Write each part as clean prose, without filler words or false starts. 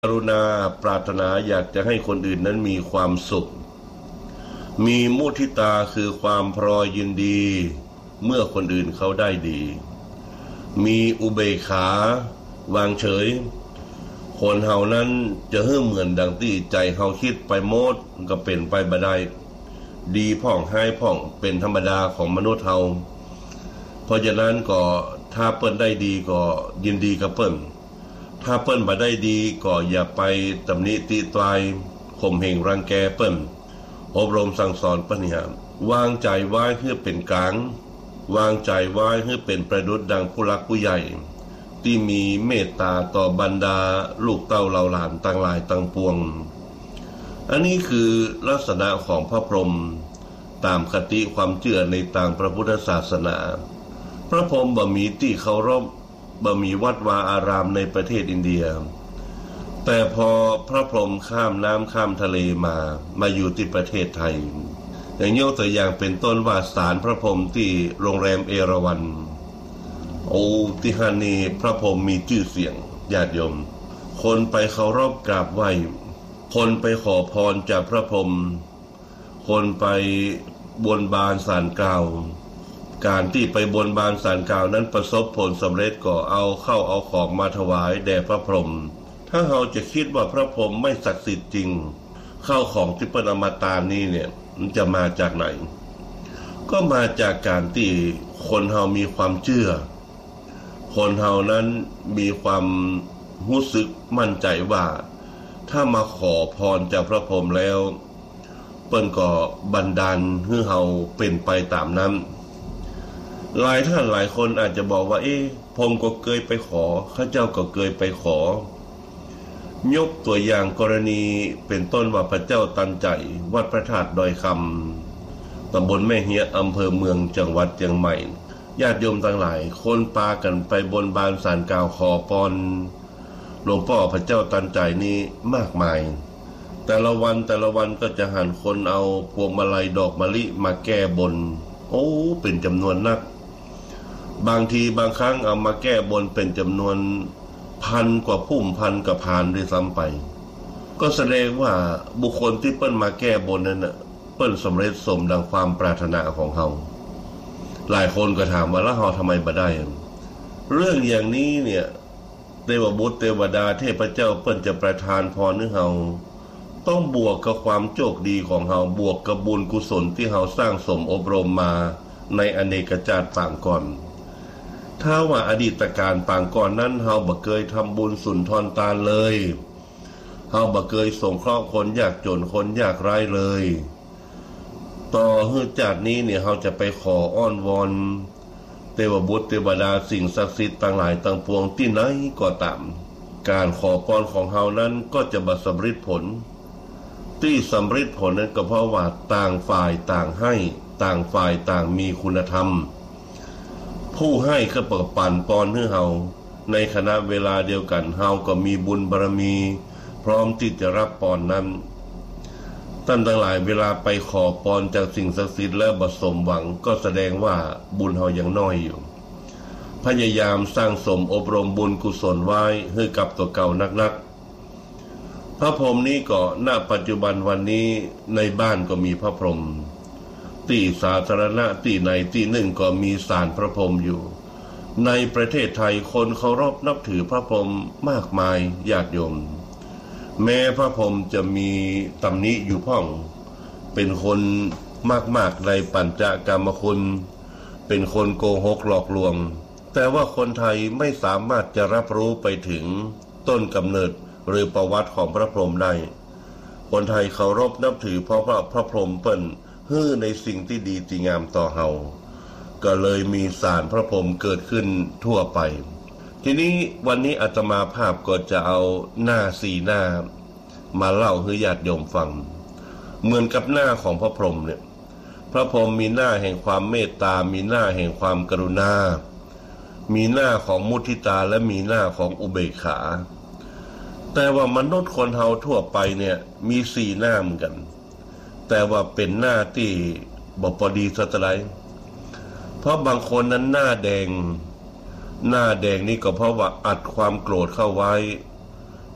กรุณาปรารถนาอยากจะให้คนอื่นนั้นมีความสุขมีมุทิตาคือความพรอยยินดีเมื่อคนอื่นเขาได้ดีมีอุเบกขาวางเฉยคนเฮานั้นจะเหมือนดังที่ใจเฮาคิดไปโมดก็เป็นไปบ่ได้ดีพ่องให้พ่องเป็นธรรมดาของมนุษย์เฮาเพราะฉะนั้นก็ถ้าเปิ้นได้ดีก็ยินดีกับเปิ้นถ้าเปิ้นบ่ได้ดีก็อย่าไปตำหนิติตรายข่มเหงรังแกเปิ้นอบรมสั่งสอนเปิ้นเนี่ยวางใจไว้เพื่อเป็นกลางวางใจไว้เพื่อเป็นประดุจดังผู้รักผู้ใหญ่ที่มีเมตตาต่อบรรดาลูกเต้าเหล่าหลานต่างหลายต่างปวงอันนี้คือลักษณะของพระพรหมตามคติความเชื่อในต่างพระพุทธศาสนาพระพรหมบ่มีที่เคารพบ่มีวัดวาอารามในประเทศอินเดียแต่พอพระพรหมข้ามน้ำข้ามทะเลมาอยู่ที่ประเทศไทยอย่างยกตัวอย่างเป็นต้นว่าศาลพระพรหมที่โรงแรมเอราวัณโอ้ที่ฮันนี่พระพรหมมีชื่อเสียงญาติโยมคนไปเคารพกราบไหว้คนไปขอพรจากพระพรหมคนไปบนบานศาลกล่าวการที่ไปบนบานศาลกล่าวนั้นประสบผลสำเร็จก็เอาเข้าเอาของมาถวายแด่พระพรหมถ้าเราจะคิดว่าพระพรหมไม่ศักดิ์สิทธิ์จริงเข้าของที่เปิ้นเอามาตามนี้เนี่ยมันจะมาจากไหนก็มาจากการที่คนเฮามีความเชื่อคนเฮานั้นมีความรู้สึกมั่นใจว่าถ้ามาขอพรจากพระพรหมแล้วเปิ้นก็บันดาลให้เฮาเป็นไปตามนั้นหลายท่านหลายคนอาจจะบอกว่าผมก็เคยไปขอข้าเจ้าก็เคยไปขอยกตัวอย่างกรณีเป็นต้นว่าพระเจ้าตันใจวัดพระธาตุดอยคำตำบลแม่เฮียอำเภอเมืองจังหวัดเชียงใหม่ญาติโยมทั้งหลายคนปากันไปบนบานศาลกล่าวขอพรหลวงพ่อพระเจ้าตันใจนี้มากมายแต่ละวันก็จะหันคนเอาพวงมาลัยดอกมะลิมาแก้บนเป็นจำนวนนักบางทีบางครั้งเอามาแก้บนเป็นจำนวนพันกว่าพุ่มพันกับพานด้วยซ้ำไปก็แสดงว่าบุคคลที่เปิ้นมาแก้บนนั้นน่ะเปิ้นสำเร็จสมดังความปรารถนาของเขาหลายคนก็ถามว่าแล้วเราทำไมบ่ได้เรื่องอย่างนี้เนี่ยเทวบุตรเทวดาเทพเจ้าเปิ้นจะประทานพรให้เราต้องบวกกับความโชคดีของเราบวกกับบุญกุศลที่เราสร้างสมอบรมมาในอเนกชาติปางก่อนถ้าว่าอดีตการปางก่อนนั้นเราบ่เคยทำบุญสุนทรทานเลยเราบ่เคยสงเคราะห์คนยากจนคนยากไร้เลยต่อฮือจากนี้เนี่ยเราจะไปขออ้อนวอนเทวบุตรเทวดาสิ่งศักดิ์สิทธิ์ต่างหลายต่างปวงที่ไหนก็ตามการขอพรของเรานั้นก็จะบ่สำเร็จผลที่สำเร็จผลนั้นก็เพราะว่าต่างฝ่ายต่างให้ต่างฝ่ายต่างมีคุณธรรมผู้ให้ก็ประปันปอนให้เฮาในขณะเวลาเดียวกันเฮาก็มีบุญบารมีพร้อมที่จะรับปอนนั้นท่านทั้งหลายเวลาไปขอพรจากสิ่งศักดิ์สิทธิ์และบ่สมหวังก็แสดงว่าบุญเฮายังน้อยอยู่พยายามสร้างสมอบรมบุญกุศลไว้ให้กับตัวเก่านักพระพรหมนี้ก็ณปัจจุบันวันนี้ในบ้านก็มีพระพรหมที่สาธารณะที่ไหนที่หนึ่งก็มีศาลพระพรหมอยู่ในประเทศไทยคนเคารพนับถือพระพรหมมากมายญาติโยมแม้พระพรหมจะมีตำหนิอยู่พ่องเป็นคนมากในปัญจกามคุณเป็นคนโกหกหลอกลวงแต่ว่าคนไทยไม่สามารถจะรับรู้ไปถึงต้นกำเนิดหรือประวัติของพระพรหมได้คนไทยเคารพนับถือเพราะว่าพระพรหมเปิ้นฮื้อในสิ่งที่ดีที่งามต่อเฮาก็เลยมีศาลพระพรหมเกิดขึ้นทั่วไปทีนี้วันนี้อาตมาภาพก็จะเอาหน้า4หน้ามาเล่าให้ญาติโยมฟังเหมือนกับหน้าของพระพรหมเนี่ยพระพรหมมีหน้าแห่งความเมตตามีหน้าแห่งความกรุณามีหน้าของมุทิตาและมีหน้าของอุเบกขาแต่ว่ามนุษย์คนเฮาทั่วไปเนี่ยมี4หน้าเหมือนกันแต่ว่าเป็นหน้าที่บ่พอดีสักเท่าไหร่เพราะบางคนนั้นหน้าแดงนี่ก็เพราะว่าอัดความโกรธเข้าไว้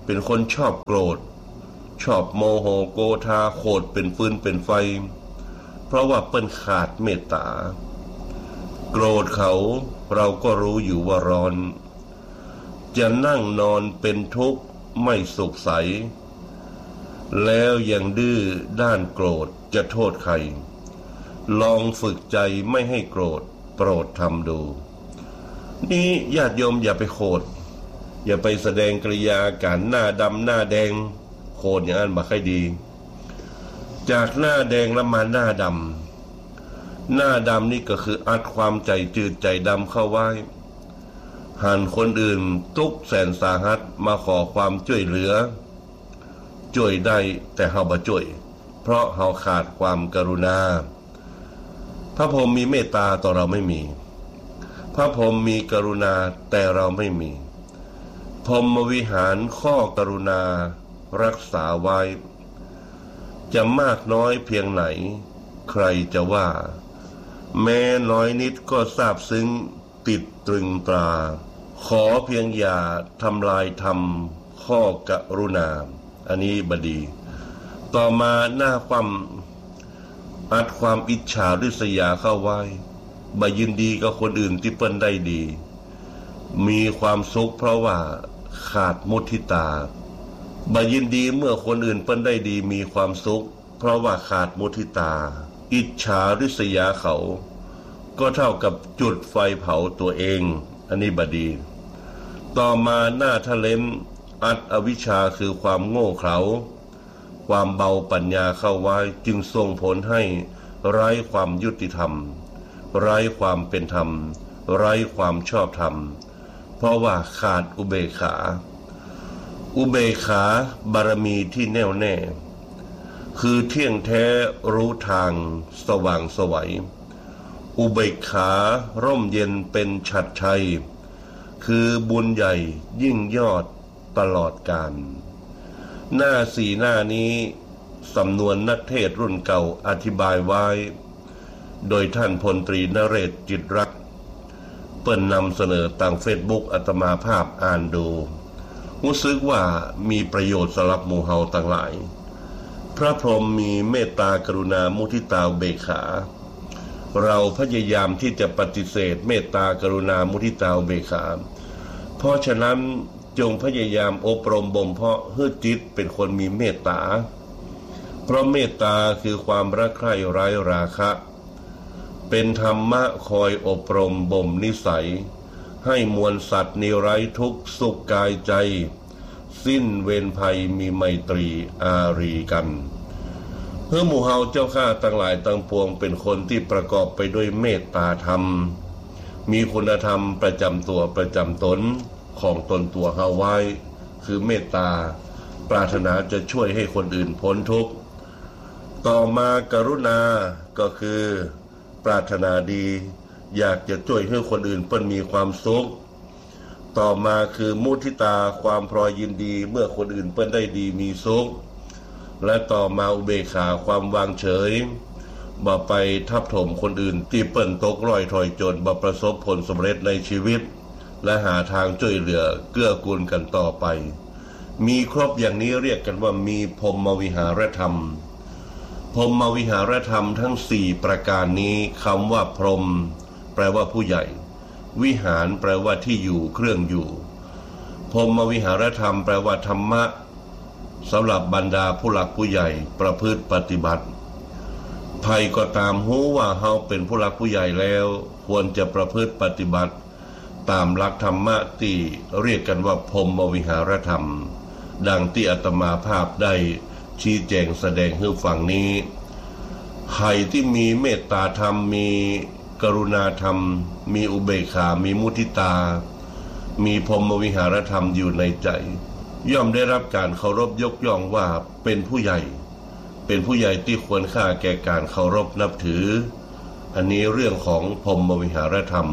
เป็นคนชอบโกรธชอบโมโหโกธาโคตรเป็นฟืนเป็นไฟเพราะว่าเปิ้นขาดเมตตาโกรธเขาเราก็รู้อยู่ว่าร้อนจะนั่งนอนเป็นทุกข์ไม่สุขใสแล้วยังดื้อด้านโกรธจะโทษใครลองฝึกใจไม่ให้โกรธโปรดทำดูนี่ญาติโยมอย่าไปโกรธอย่าไปแสดงกริยาการหน้าดำหน้าแดงโกรธอย่างนั้นมาค่อยดีจากหน้าแดงแล้วมาหน้าดำหน้าดำนี่ก็คืออัดความใจจืดใจดำเข้าไว้หันคนอื่นทุกข์แสนสาหัสมาขอความช่วยเหลือช่วยได้แต่เฮาบ่ช่วยเพราะเฮาขาดความกรุณาพระพรหมมีเมตตาต่อเราไม่มีพระพรหมมีกรุณาแต่เราไม่มีพรหมวิหารข้อกรุณารักษาไว้จะมากน้อยเพียงไหนใครจะว่าแม้น้อยนิดก็ซาบซึ้งติดตรึงตราขอเพียงอย่าทำลายธรรมข้อกรุณาอันนี้บดีต่อมาหน้าความอัดความอิจฉาริษยาเข้าไว้บ่ยินดีกับคนอื่นที่เปิ้นได้ดีมีความสุขเพราะว่าขาดมุทิตาบ่ยินดีเมื่อคนอื่นเปิ้นได้ดีมีความสุขเพราะว่าขาดมุทิตาอิจฉาริษยาเขาก็เท่ากับจุดไฟเผาตัวเองอันนี้บดีต่อมาหน้าทะเลนอัดอวิชชาคือความโง่เขลาความเบาปัญญาเข้าไว้จึงส่งผลให้ไร้ความยุติธรรมไร้ความเป็นธรรมไร้ความชอบธรรมเพราะว่าขาดอุเบกขาอุเบกขาบารมีที่แน่วแน่คือเที่ยงแท้รู้ทางสว่างไสวอุเบกขาร่มเย็นเป็นฉัตรชัยคือบุญใหญ่ยิ่งยอดตลอดกาลหน้าสี่หน้านี้สำนวนนักเทศรุ่นเก่าอธิบายไว้โดยท่านพลตรีนเรศจิตรักเปิ้นนำเสนอทางเฟซบุ๊กอาตมาภาพอ่านดูรู้สึกว่ามีประโยชน์สำหรับหมู่เฮาต่างหลายพระพรหมมีเมตตากรุณามุทิตาอุเบกขาเราพยายามที่จะปฏิเสธเมตตากรุณามุทิตาอุเบกขาเพราะฉะนั้นจงพยายามอบรมบ่มเพาะให้จิตเป็นคนมีเมตตาเพราะเมตตาคือความรักใคร่ไร้ราคะเป็นธรรมะคอยอบรมบ่มนิสัยให้มวลสัตว์นิไร้ทุกข์สุขกายใจสิ้นเวรภัยมีไมตรีอารีกันเพื่อหมู่เฮาเจ้าข้าทั้งหลายทั้งปวงเป็นคนที่ประกอบไปด้วยเมตตาธรรมมีคุณธรรมประจำตัวประจำตนของตนตัวเฮาไว้คือเมตตาปรารถนาจะช่วยให้คนอื่นพ้นทุกข์ต่อมากรุณาก็คือปรารถนาดีอยากจะช่วยให้คนอื่นเปิ้นมีความสุขต่อมาคือมุทิตาความพลอยยินดีเมื่อคนอื่นเปิ้นได้ดีมีสุขและต่อมาอุเบกขาความวางเฉยบ่ไปทับถมคนอื่นที่เปิ้นตกร้อยถอยจนบ่ประสบผลสำเร็จในชีวิตและหาทางช่วยเหลือเกื้อกูลกันต่อไปมีครบอย่างนี้เรียกกันว่ามีพรหมวิหารธรรมพรหมวิหารธรรมทั้ง4ประการนี้คำว่าพรหมแปลว่าผู้ใหญ่วิหารแปลว่าที่อยู่เครื่องอยู่พรหมวิหารธรรมแปลว่าธรรมะสำหรับบรรดาผู้หลักผู้ใหญ่ประพฤติปฏิบัติภัยก็ตามรู้ว่าเฮาเป็นผู้หลักผู้ใหญ่แล้วควรจะประพฤติปฏิบัติตามหลักธรรมะที่เรียกกันว่าพรหมวิหารธรรมดังที่อาตมาภาพได้ชี้แจงแสดงให้ฟังนี้ใครที่มีเมตตาธรรมมีกรุณาธรรมมีอุเบกขามีมุทิตามีพรหมวิหารธรรมอยู่ในใจย่อมได้รับการเคารพยกย่องว่าเป็นผู้ใหญ่ที่ควรค่าแก่การเคารพนับถืออันนี้เรื่องของพรหมวิหารธรรม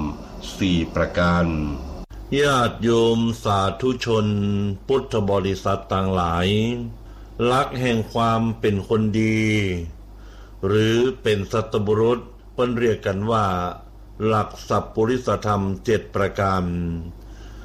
4ประการญาติโยมสาธุชนพุทธบริษัทต่างหลายหลักแห่งความเป็นคนดีหรือเป็นสัตบุรุษเปิ้นเรียกกันว่าหลักสัพพุริสธรรม7ประการ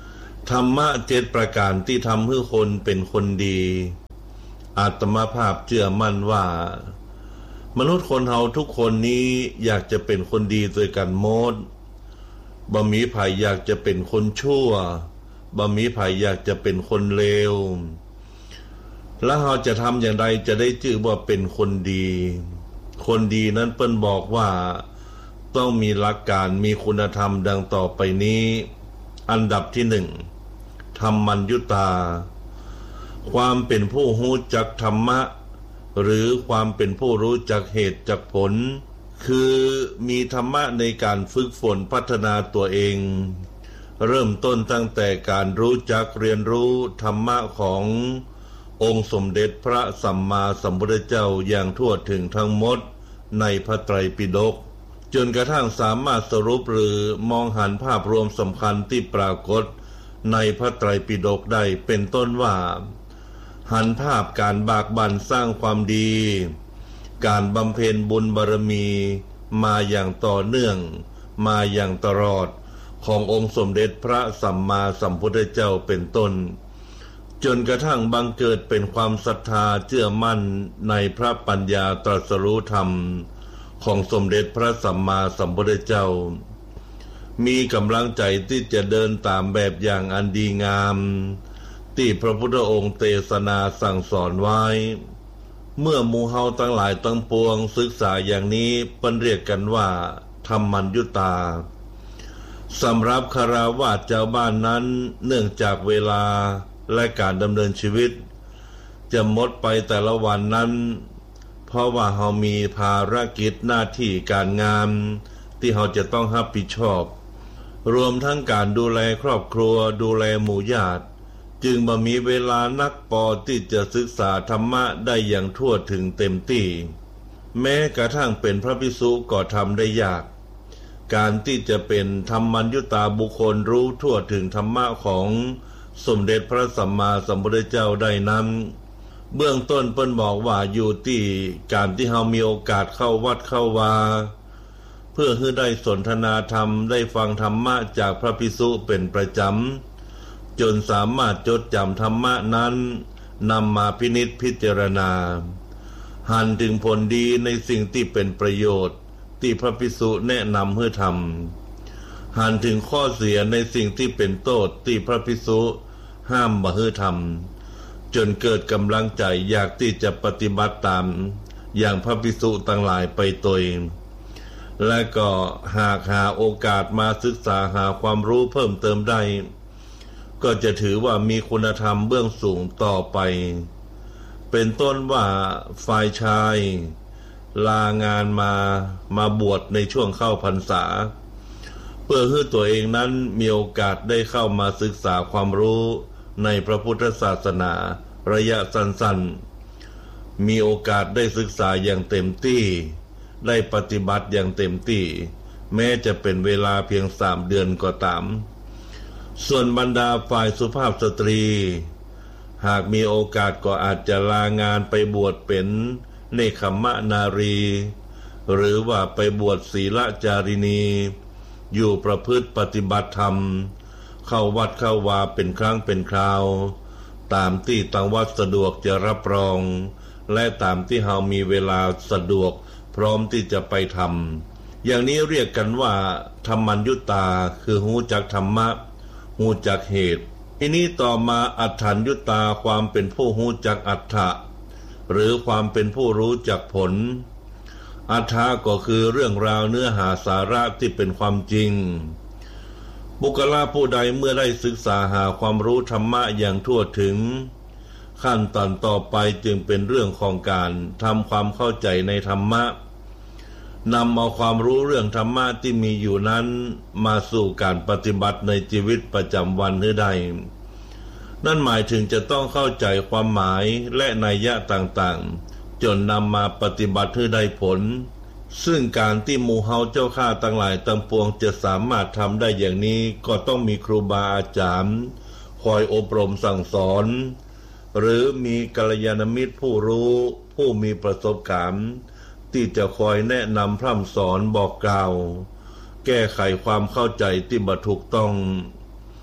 ธรรมะ7ประการที่ทำให้คนเป็นคนดีอาตมาภาพเชื่อมั่นว่ามนุษย์คนเฮาทุกคนนี้อยากจะเป็นคนดีด้วยกันหมดบ่มีไผอยากจะเป็นคนชั่วบ่มีไผอยากจะเป็นคนเลวแล้วเราจะทำอย่างไรจะได้ชื่อว่าเป็นคนดีคนดีนั้นเปิ้นบอกว่าต้องมีหลักการมีคุณธรรมดังต่อไปนี้อันดับที่1ธรรมัญญุตาความเป็นผู้รู้จักธรรมะหรือความเป็นผู้รู้จักเหตุจักผลคือมีธรรมะในการฝึกฝนพัฒนาตัวเองเริ่มต้นตั้งแต่การรู้จักเรียนรู้ธรรมะขององค์สมเด็จพระสัมมาสัมพุทธเจ้าอย่างทั่วถึงทั้งหมดในพระไตรปิฎกจนกระทั่งสามารถสรุปหรือมองหันภาพรวมสำคัญที่ปรากฏในพระไตรปิฎกได้เป็นต้นว่าหันภาพการบากบั่นสร้างความดีการบำเพ็ญบุญบารมีมาอย่างต่อเนื่องมาอย่างตลอดขององค์สมเด็จพระสัมมาสัมพุทธเจ้าเป็นต้นจนกระทั่งบังเกิดเป็นความศรัทธาเชื่อมั่นในพระปัญญาตรัสรู้ธรรมของสมเด็จพระสัมมาสัมพุทธเจ้ามีกำลังใจที่จะเดินตามแบบอย่างอันดีงามที่พระพุทธองค์เทศนาสั่งสอนไว้เมื่อหมู่เฮาทั้งหลายทั้งปวงศึกษาอย่างนี้เปิ้นเรียกกันว่าธรรมัญญุตาสำหรับคฤหัสถ์ชาวบ้านนั้นเนื่องจากเวลาและการดำเนินชีวิตจะหมดไปแต่ละวันนั้นเพราะว่าเฮามีภารกิจหน้าที่การงานที่เฮาจะต้องรับผิดชอบรวมทั้งการดูแลครอบครัวดูแลหมู่ญาติจึงบ่มีเวลานักพอที่จะศึกษาธรรมะได้อย่างทั่วถึงเต็มที่แม้กระทั่งเป็นพระภิกษุก็ทำได้ยากการที่จะเป็นธรรมัญญุตาบุคคลรู้ทั่วถึงธรรมะของสมเด็จพระสัมมาสัมพุทธเจ้าได้นั้นเบื้องต้นเปิ้นบอกว่าอยู่ที่การที่เฮามีโอกาสเข้าวัดเข้าวาเพื่อให้ได้สนทนาธรรมได้ฟังธรรมะจากพระภิกษุเป็นประจำจนสามารถจดจำธรรมะนั้นนำมาพินิจพิจารณาหันถึงผลดีในสิ่งที่เป็นประโยชน์ที่พระภิกษุแนะนำให้ทำหันถึงข้อเสียในสิ่งที่เป็นโทษที่พระภิกษุห้ามบ่ให้ทำจนเกิดกำลังใจอยากที่จะปฏิบัติตามอย่างพระภิกษุทั้งหลายไปตนและก็หากหาโอกาสมาศึกษาหาความรู้เพิ่มเติมได้ก็จะถือว่ามีคุณธรรมเบื้องสูงต่อไปเป็นต้นว่าฝ่ายชายลางานมาบวชในช่วงเข้าพรรษาเพื่อให้ตัวเองนั้นมีโอกาสได้เข้ามาศึกษาความรู้ในพระพุทธศาสนาระยะสั้นๆมีโอกาสได้ศึกษาอย่างเต็มที่ได้ปฏิบัติอย่างเต็มที่แม้จะเป็นเวลาเพียง3 เดือนก็ตามส่วนบรรดาฝ่ายสุภาพสตรีหากมีโอกาสก็อาจจะลางานไปบวชเป็นเนคขมนารีหรือว่าไปบวชศีลจารินีอยู่ประพฤติปฏิบัติธรรมเข้าวัดเข้าวาเป็นครั้งเป็นคราวตามที่ทางวัดสะดวกจะรับรองและตามที่เฮามีเวลาสะดวกพร้อมที่จะไปทำอย่างนี้เรียกกันว่าธรรมัญญุตาคือรู้จักธรรมะรู้จักเหตุทีนี้ต่อมาอัฏฐัญญุตาความเป็นผู้รู้จักอัฏฐะหรือความเป็นผู้รู้จักผลอัฏฐะก็คือเรื่องราวเนื้อหาสาระที่เป็นความจริงบุคคลผู้ใดเมื่อได้ศึกษาหาความรู้ธรรมะอย่างทั่วถึงขั้นตอนต่อไปจึงเป็นเรื่องของการทำความเข้าใจในธรรมะนำเอาความรู้เรื่องธรรมะที่มีอยู่นั้นมาสู่การปฏิบัติในชีวิตประจำวันให้ได้นั่นหมายถึงจะต้องเข้าใจความหมายและนัยยะต่างๆจนนำมาปฏิบัติให้ได้ผลซึ่งการที่หมู่เฮาเจ้าข้าทั้งหลายทั้งปวงจะสามารถทำได้อย่างนี้ก็ต้องมีครูบาอาจารย์คอยอบรมสั่งสอนหรือมีกัลยาณมิตรผู้รู้ผู้มีประสบการณ์ที่จะคอยแนะนำพร่ำสอนบอกกล่าวแก้ไขความเข้าใจที่บ่ถูกต้อง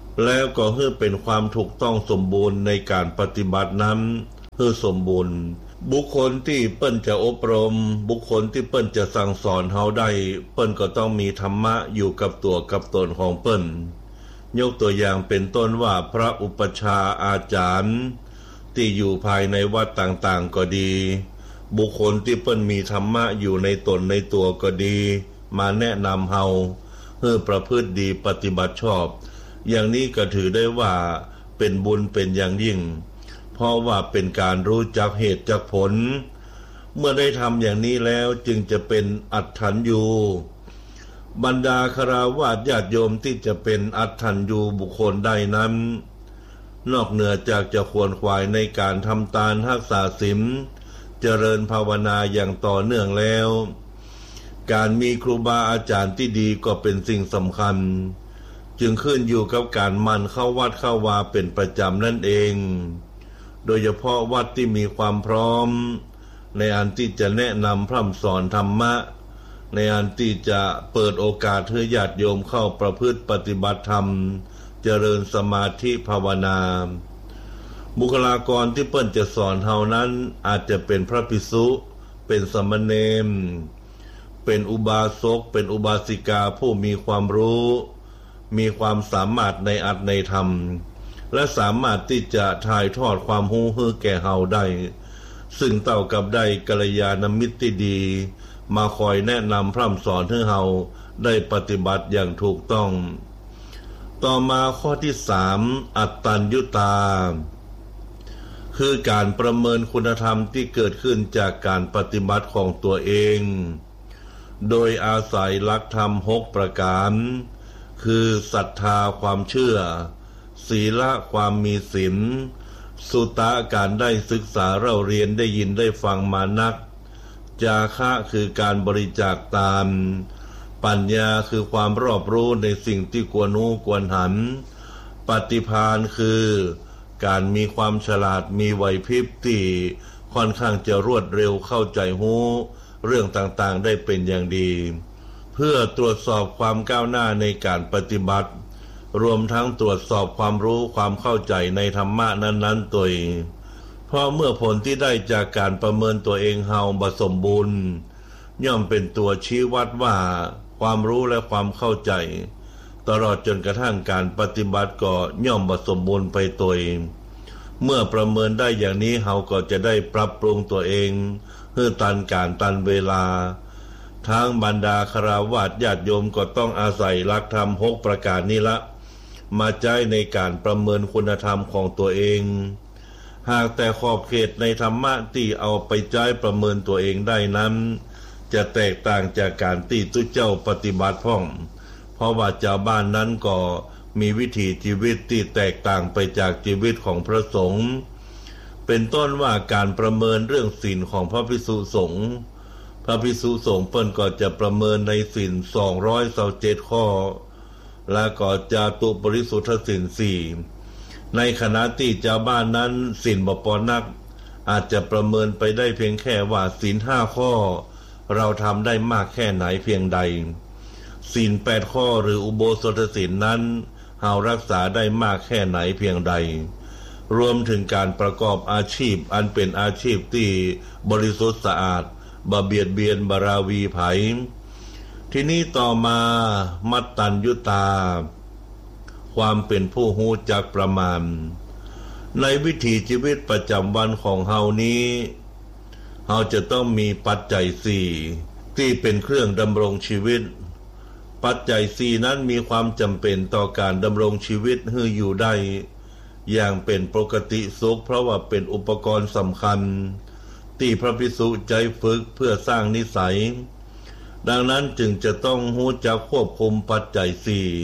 แล้วก็เพื่อเป็นความถูกต้องสมบูรณ์ในการปฏิบัตินั้นเพื่อสมบูรณ์บุคคลที่เปิ้นจะอบรมบุคคลที่เปิ้นจะสั่งสอนเฮาได้เปิ้นก็ต้องมีธรรมะอยู่กับตัวกับตนของเปิ้นยกตัวอย่างเป็นต้นว่าพระอุปชาอาจารย์ที่อยู่ภายในวัดต่างๆก็ดีบุคคลที่เปิ้นมีธรรมะอยู่ในตนในตัวก็ดีมาแนะนำเฮาเพื่อประพฤติดีปฏิบัติชอบอย่างนี้ก็ถือได้ว่าเป็นบุญเป็นอย่างยิ่งเพราะว่าเป็นการรู้จักเหตุจักผลเมื่อได้ทำอย่างนี้แล้วจึงจะเป็นอัตถัญญูบรรดาคฤหัสถ์ญาติโยมที่จะเป็นอัตถัญญูบุคคลได้นั้นนอกเหนือจากจะขวนขวายในการทำทานรักษาศีลเจริญภาวนาอย่างต่อเนื่องแล้วการมีครูบาอาจารย์ที่ดีก็เป็นสิ่งสำคัญจึงขึ้นอยู่กับการหมั่นเข้าวัดเข้าวาเป็นประจำนั่นเองโดยเฉพาะวัดที่มีความพร้อมในอันที่จะแนะนำพร่ำสอนธรรมะในอันที่จะเปิดโอกาสให้ญาติโยมเข้าประพฤติปฏิบัติธรรมเจริญสมาธิภาวนาบุคลากรที่เปิ้นจะสอนเฮานั้นอาจจะเป็นพระภิกษุเป็นสมณเณรเป็นอุบาสกเป็นอุบาสิกาผู้มีความรู้มีความสามารถในอัตในธรรมและสามารถที่จะถ่ายทอดความรู้ให้แก่เฮาได้ซึ่งเท่ากับได้กัลยาณมิตรที่ดีมาคอยแนะนำพร่ำสอนให้เฮาได้ปฏิบัติอย่างถูกต้องต่อมาข้อที่3อัตตัญญุตาคือการประเมินคุณธรรมที่เกิดขึ้นจากการปฏิบัติของตัวเองโดยอาศัยหลักธรรม6ประการคือศรัทธาความเชื่อศีลความมีศีลสุตะการได้ศึกษาเล่าเรียนได้ยินได้ฟังมานักจาคะคือการบริจาคทานปัญญาคือความรอบรู้ในสิ่งที่ควรรู้ควรหันปฏิภาณคือการมีความฉลาดมีไหวพริบที่ค่อนข้างจะรวดเร็วเข้าใจรู้เรื่องต่างๆได้เป็นอย่างดีเพื่อตรวจสอบความก้าวหน้าในการปฏิบัติรวมทั้งตรวจสอบความรู้ความเข้าใจในธรรมะนั้นๆตัวเองเพราะเมื่อผลที่ได้จากการประเมินตัวเองเฮาบ่สมบูรณ์ย่อมเป็นตัวชี้วัดว่าความรู้และความเข้าใจตลอดจนกระทั่งการปฏิบัติก็ย่อมบ่สมบูรณ์ไปตัวเองเมื่อประเมินได้อย่างนี้เฮาก็จะได้ปรับปรุงตัวเองเพื่อตันการตันเวลาทางบรรดาคฤหัสถ์ญาติโยมก็ต้องอาศัยหลักธรรม6ประการนี้ละมาใช้ในการประเมินคุณธรรมของตัวเองหากแต่ขอบเขตในธรรมะที่เอาไปใช้ประเมินตัวเองได้นั้นจะแตกต่างจากการที่ตุเจ้าปฏิบัติพ่องเพราะว่าชาวบ้านนั้นก็มีวิถีชีวิตที่แตกต่างไปจากชีวิตของพระสงฆ์เป็นต้นว่าการประเมินเรื่องศีลของพระภิกษุสงฆ์พระภิกษุสงฆ์เปิ้นก็จะประเมินในศีล227ข้อและก็จาตุปริสุทธศีล4ในขณะที่ชาวบ้านนั้นศีลบ่ปานนักอาจจะประเมินไปได้เพียงแค่ว่าศีล5ข้อเราทำได้มากแค่ไหนเพียงใดศีล8ข้อหรืออุโบสถศีลนั้นเรารักษาได้มากแค่ไหนเพียงใดรวมถึงการประกอบอาชีพอันเป็นอาชีพที่บริสุทธิ์สะอาดบ่เบียดเบียนบาราวีไผที่นี้ต่อมามัตตัญญุตาความเป็นผู้รู้จักประมาณในวิถีชีวิตประจำวันของเฮานี้เฮาจะต้องมีปัจจัย4ที่เป็นเครื่องดำรงชีวิตปัจจัย4นั้นมีความจำเป็นต่อการดำรงชีวิตให้อยู่ได้อย่างเป็นปกติสุขเพราะว่าเป็นอุปกรณ์สำคัญที่พระภิกษุใจฝึกเพื่อสร้างนิสัยดังนั้นจึงจะต้องรู้จักควบคุมปัจจัย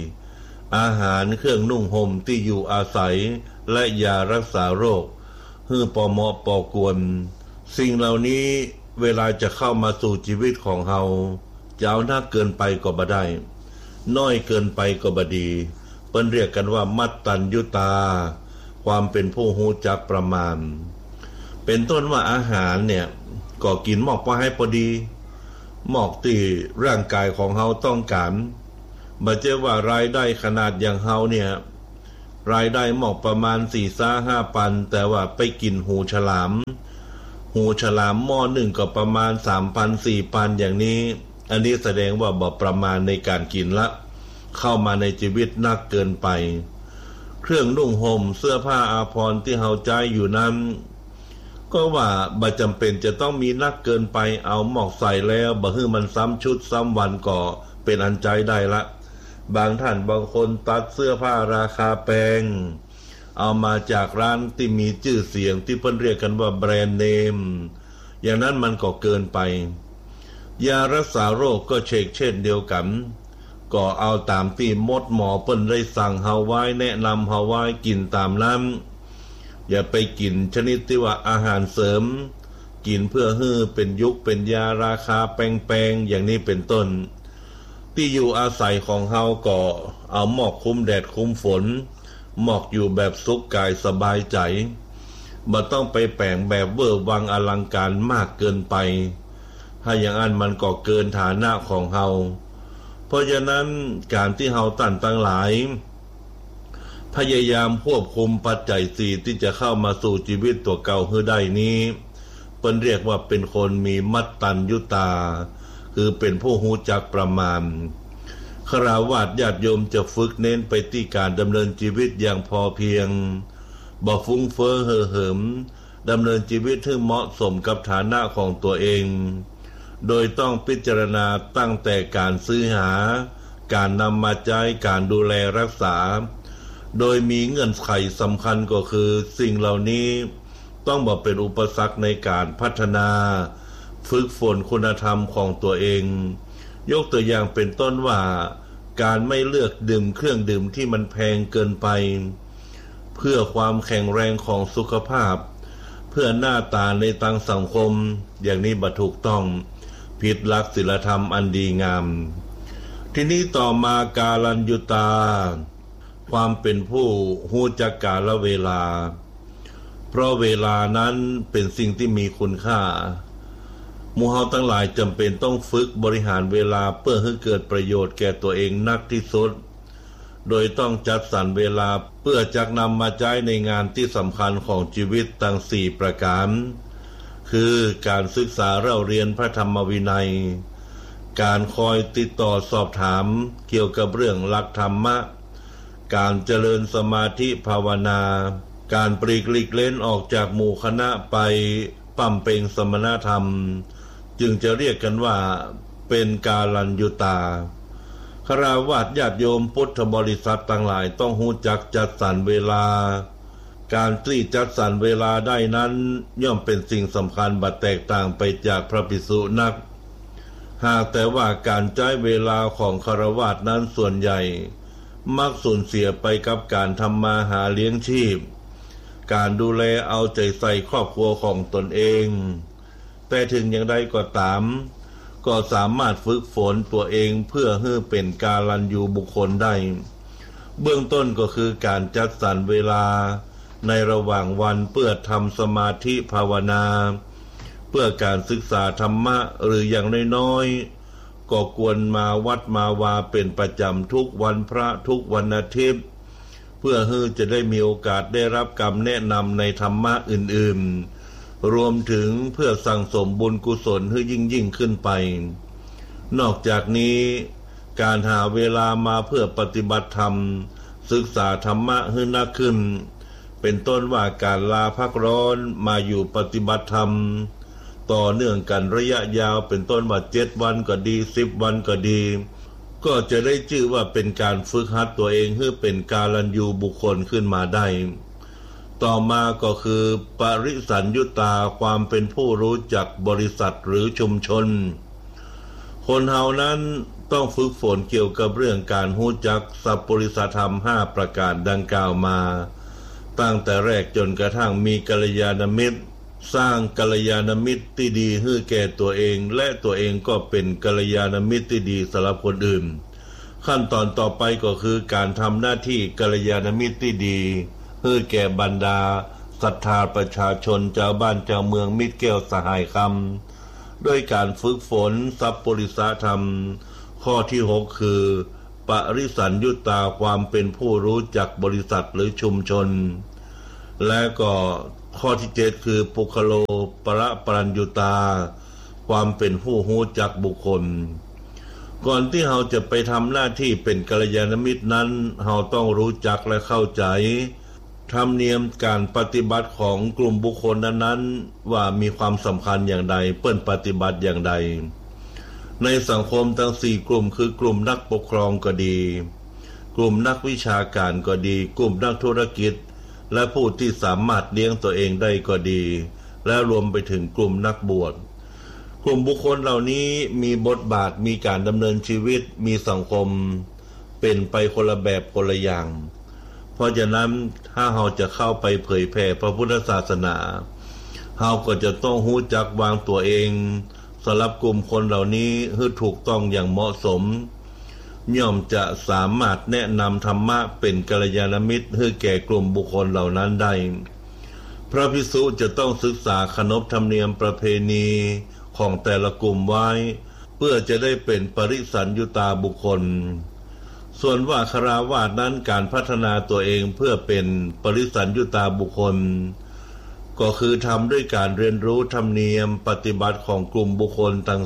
4อาหารเครื่องนุ่งห่มที่อยู่อาศัยและยารักษาโรคให้พอเหมาะพอควรสิ่งเหล่านี้เวลาจะเข้ามาสู่ชีวิตของเฮาจะเอาหน้าเกินไปก็บ่ได้น้อยเกินไปก็บ่ดีเปิ้นเรียกกันว่ามัตตัญญุตาความเป็นผู้รู้จักประมาณเป็นต้นว่าอาหารเนี่ยก็กินหมอกพอให้พอดีหมอกที่ร่างกายของเฮาต้องการบ่ใช่ว่ารายได้ขนาดอย่างเฮาเนี่ยรายได้หมอกประมาณ4-5 ปันแต่ว่าไปกินหูฉลามหม้อหนึ่งก็ประมาณ3,000-4,000อย่างนี้อันนี้แสดงว่าบ่ประมาณในการกินละเข้ามาในชีวิตนักเกินไปเครื่องนุ่งห่มเสื้อผ้าอาภรณ์ที่เฮาใจอยู่นั้นก็ว่าบ่จำเป็นจะต้องมีนักเกินไปเอาหมอกใส่แล้วบ่ฮื้อมันซ้ำชุดซ้ำวันก็เป็นอันใจได้ละบางท่านบางคนตัดเสื้อผ้าราคาแพงเอามาจากร้านที่มีชื่อเสียงที่เพิ่นเรียกกันว่าแบรนด์เนมอย่างนั้นมันก็เกินไปยารักษาโรคก็เช่นเดียวกันก็เอาตามที่หมอเพิ่นได้สั่งเฮาไว้แนะนำเฮาไว้กินตามนั้นอย่าไปกินชนิดที่ว่าอาหารเสริมกินเพื่อฮื้อเป็นยุคเป็นยาราคาแพงๆอย่างนี้เป็นต้นที่อยู่อาศัยของเฮาก็เอาหมอกคุ้มแดดคุ้มฝนหมอกอยู่แบบสุขกายสบายใจบ่ต้องไปแปลงแบบเวอร์วังอลังการมากเกินไปถ้าอย่างนั้นมันก็เกินฐานะของเฮาเพราะฉะนั้นการที่เฮาตั้งหลายพยายามควบคุมปัจจัยสี่ที่จะเข้ามาสู่ชีวิตตัวเก่าให้ได้นี้เปิ้นเรียกว่าเป็นคนมีมัตตัญญุตาคือเป็นผู้รู้จักประมาณฆราวาสญาติโยมจะฝึกเน้นไปที่การดำเนินชีวิตอย่างพอเพียงบ่ฟุ้งเฟ้อเห่อเหิมดำเนินชีวิตให้เหมาะสมกับฐานะของตัวเองโดยต้องพิจารณาตั้งแต่การซื้อหาการนำมาใช้การดูแลรักษาโดยมีเงื่อนไขสำคัญก็คือสิ่งเหล่านี้ต้องบ่เป็นอุปสรรคในการพัฒนาฝึกฝนคุณธรรมของตัวเองยกตัวอย่างเป็นต้นว่าการไม่เลือกดื่มเครื่องดื่มที่มันแพงเกินไปเพื่อความแข็งแรงของสุขภาพเพื่อหน้าตาในทางสังคมอย่างนี้บ่ถูกต้องผิดหลักศีลธรรมอันดีงามทีนี้ต่อมากาลัญยุตาความเป็นผู้รู้จักกาลเวลาเพราะเวลานั้นเป็นสิ่งที่มีคุณค่าหมู่เฮาทั้งหลายจำเป็นต้องฝึกบริหารเวลาเพื่อให้เกิดประโยชน์แก่ตัวเองนักที่สุดโดยต้องจัดสรรเวลาเพื่อจักนำมาใช้ในงานที่สำคัญของชีวิตทั้ง4ประการคือการศึกษาเล่าเรียนพระธรรมวินัยการคอยติดต่อสอบถามเกี่ยวกับเรื่องหลักธรรมะการเจริญสมาธิภาวนาการปลีกหลีกเล่นออกจากหมู่คณะไปปั่มเปงสมณธรรมจึงจะเรียกกันว่าเป็นกาลัญยุตาฆราวาสญาติโยมพุทธบริษัทต่างหลายต้องรู้จักจัดสรรเวลาการที่จัดสรรเวลาได้นั้นย่อมเป็นสิ่งสำคัญบัดแตกต่างไปจากพระภิกษุนักหากแต่ว่าการใช้เวลาของฆราวาสนั้นส่วนใหญ่มักสูญเสียไปกับการทำมาหาเลี้ยงชีพการดูแลเอาใจใส่ครอบครัวของตนเองแต่ถึงอย่างใดก็ตามก็สามารถฝึกฝนตัวเองเพื่อให้เป็นกาลัญญูบุคคลได้เบื้องต้นก็คือการจัดสรรเวลาในระหว่างวันเพื่อทำสมาธิภาวนาเพื่อการศึกษาธรรมะหรืออย่างน้อยๆก็ควรมาวัดมาวาเป็นประจำทุกวันพระทุกวันอาทิตย์เพื่อให้จะได้มีโอกาสได้รับคำแนะนำในธรรมะอื่นๆรวมถึงเพื่อสั่งสมบุญกุศลให้ยิ่งขึ้นไปนอกจากนี้การหาเวลามาเพื่อปฏิบัติธรรมศึกษาธรรมะให้มากขึ้นเป็นต้นว่าการลาพักร้อนมาอยู่ปฏิบัติธรรมต่อเนื่องกันระยะยาวเป็นต้นว่า7 วันก็ดี10 วันก็ดีก็จะได้ชื่อว่าเป็นการฝึกหัดตัวเองให้เป็นกาลัญญูบุคคลขึ้นมาได้ต่อมาก็คือปริสัญญุตาความเป็นผู้รู้จักบริษัทหรือชุมชนคนเฮานั้นต้องฝึกฝนเกี่ยวกับเรื่องการรู้จักสัพปริสธรรม5ประการดังกล่าวมาตั้งแต่แรกจนกระทั่งมีกัลยาณมิตรสร้างกัลยาณมิตรที่ดีให้แก่ตัวเองและตัวเองก็เป็นกัลยาณมิตรที่ดีสำหรับคนอื่นขั้นตอนต่อไปก็คือการทำหน้าที่กัลยาณมิตรที่ดีให้แก่บรรดาศรัทธาประชาชนชาวบ้านชาวเมืองมิตรแก้วสหายคำด้วยการฝึกฝนสัพปริสธรรมข้อที่6คือปปริสัญยุตาความเป็นผู้รู้จักบริษัทหรือชุมชนและก็ข้อที่7คือปุคโลปรัญยุตาความเป็นผู้รู้จักบุคคลก่อนที่เราจะไปทำหน้าที่เป็นกัลยาณมิตรนั้นเราต้องรู้จักและเข้าใจธรรมเนียมการปฏิบัติของกลุ่มบุคคลนั้นว่ามีความสำคัญอย่างใดเปิ้นปฏิบัติอย่างใดในสังคมทั้ง4กลุ่มคือกลุ่มนักปกครองก็ดีกลุ่มนักวิชาการก็ดีกลุ่มนักธุรกิจและผู้ที่สามารถเลี้ยงตัวเองได้ก็ดีและรวมไปถึงกลุ่มนักบวชกลุ่มบุคคลเหล่านี้มีบทบาทมีการดำเนินชีวิตมีสังคมเป็นไปคนละแบบคนละอย่างเพราะฉะนั้นถ้าเราจะเข้าไปเผยแผ่พระพุทธศาสนาเราก็จะต้องรู้จักวางตัวเองสำหรับกลุ่มคนเหล่านี้ให้ถูกต้องอย่างเหมาะสมย่อมจะสามารถแนะนำธรรมะเป็นกัลยาณมิตรให้แก่กลุ่มบุคคลเหล่านั้นได้พระภิกษุจะต้องศึกษาขนบธรรมเนียมประเพณีของแต่ละกลุ่มไว้เพื่อจะได้เป็นปริสัญยุตาบุคคลส่วนว่าคฤหัสถ์นั้นการพัฒนาตัวเองเพื่อเป็นปริสัญยุตาบุคคลก็คือทำด้วยการเรียนรู้ธรรมเนียมปฏิบัติของกลุ่มบุคคลทั้ง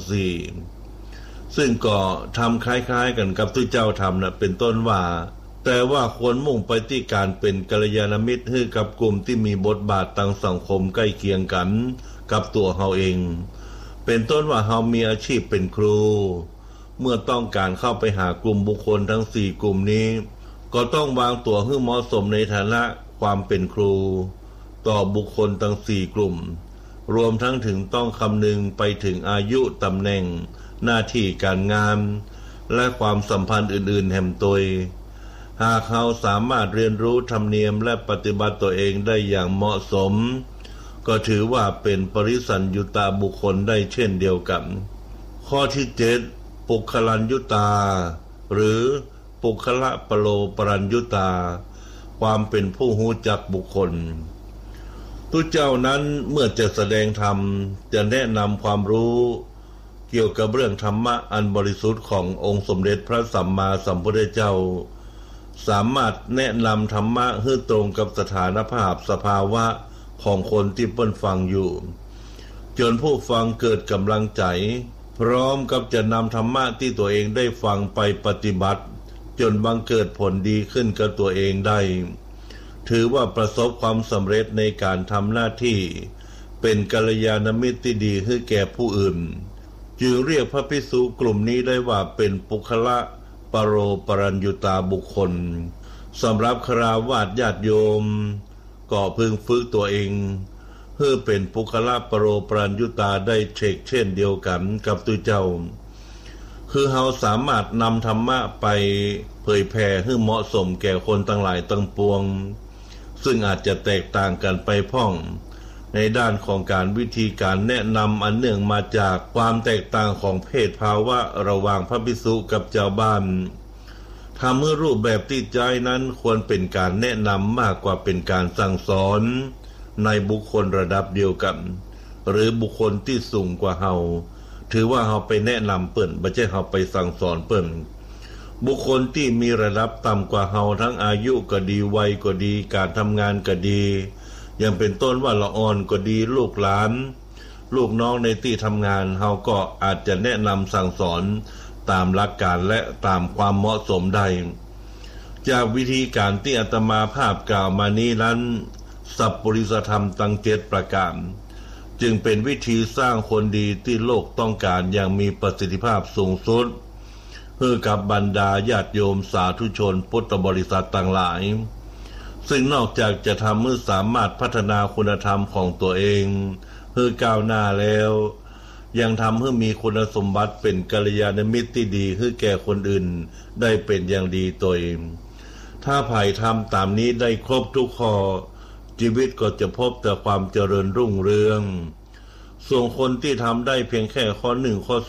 4ซึ่งก็ทำคล้ายๆกันกับที่เจ้าทำนะเป็นต้นว่าแต่ว่าควรมุ่งไปที่การเป็นกัลยาณมิตรให้กับกลุ่มที่มีบทบาททางสังคมใกล้เคียงกันกับตัวเราเองเป็นต้นว่าเรามีอาชีพเป็นครูเมื่อต้องการเข้าไปหากลุ่มบุคคลทั้ง4กลุ่มนี้ก็ต้องวางตัวให้เหมาะสมในฐานะความเป็นครูต่อบุคคลทั้ง4กลุ่มรวมทั้งถึงต้องคำนึงไปถึงอายุตำแหน่งหน้าที่การงานและความสัมพันธ์อื่นๆแห่งตัวหากเขาสามารถเรียนรู้ธรรมเนียมและปฏิบัติตัวเองได้อย่างเหมาะสมก็ถือว่าเป็นปริสัญยุตาบุคคลได้เช่นเดียวกันข้อที่7ปุคลัญยุตาหรือปุคละปโลปรัญยุตาความเป็นผู้รู้จักบุคคลทุกเจ้านั้นเมื่อจะแสดงธรรมจะแนะนำความรู้เกี่ยวกับเรื่องธรรมะอันบริสุทธิ์ขององค์สมเด็จพระสัมมาสัมพุทธเจ้าสามารถแนะนำธรรมะให้ตรงกับสถานภาพสภาวะของคนที่เปิ้นฟังอยู่จนผู้ฟังเกิดกำลังใจพร้อมกับจะนำธรรมะที่ตัวเองได้ฟังไปปฏิบัติจนบังเกิดผลดีขึ้นกับตัวเองได้ถือว่าประสบความสำเร็จในการทำหน้าที่เป็นกัลยาณมิตรที่ดีให้แก่ผู้อื่นจึงเรียกพระภิกษุกลุ่มนี้ได้ว่าเป็นปุคละปโรปรัญยุตาบุคคลสำหรับคฤหัสถ์ญาติโยมก็พึงฝึกตัวเองเพื่อเป็นปุคละปโรปรัญยุตาได้เช่นเดียวกันกับตัวเจ้าคือเราสามารถนำธรรมะไปเผยแผ่ให้เหมาะสมแก่คนทั้งหลายทั้งปวงซึ่งอาจจะแตกต่างกันไปพ้องในด้านของการวิธีการแนะนำอันเนื่องมาจากความแตกต่างของเพศภาวะระหว่างพระภิกษุกับเจ้าบ้านทำให้รูปแบบที่ใจนั้นควรเป็นการแนะนำมากกว่าเป็นการสั่งสอนในบุคคลระดับเดียวกันหรือบุคคลที่สูงกว่าเราถือว่าเราไปแนะนำเปิ้นไม่ใช่เราไปสั่งสอนเปิ้นบุคคลที่มีระดับต่ำกว่าเราทั้งอายุก็ดีวัยก็ดีการทำงานก็ดียังเป็นต้นว่าละอ่อนก็ดีลูกหลานลูกน้องในที่ทำงานเราก็อาจจะแนะนำสั่งสอนตามหลักการและตามความเหมาะสมได้จากวิธีการที่อาตมาภาพกล่าวมานี้นั้นสัพปริสธรรมตั้ง7ประการจึงเป็นวิธีสร้างคนดีที่โลกต้องการอย่างมีประสิทธิภาพสูงสุดเพื่อกับบรรดาญาติโยมสาธุชนพุทธบริษัทต่างหลายซึ่งนอกจากจะทำให้สามารถพัฒนาคุณธรรมของตัวเองเพื่อก้าวหน้าแล้วยังทำให้มีคุณสมบัติเป็นกัลยาณมิตรที่ดีให้แก่คนอื่นได้เป็นอย่างดีตัวเองถ้าไผ่ทำตามนี้ได้ครบทุกข้อชีวิตก็จะพบแต่ความเจริญรุ่งเรืองส่วนคนที่ทำได้เพียงแค่ข้อ1ข้อ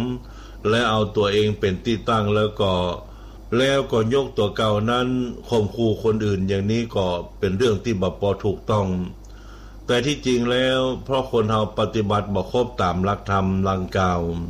2และเอาตัวเองเป็นที่ตั้งแล้วก็ยกตัวเก่านั้นข่มขู่คนอื่นอย่างนี้ก็เป็นเรื่องที่บ่พอถูกต้องแต่ที่จริงแล้วเพราะคนเราปฏิบัติบ่ครบตามหลักธรรมดังกล่าว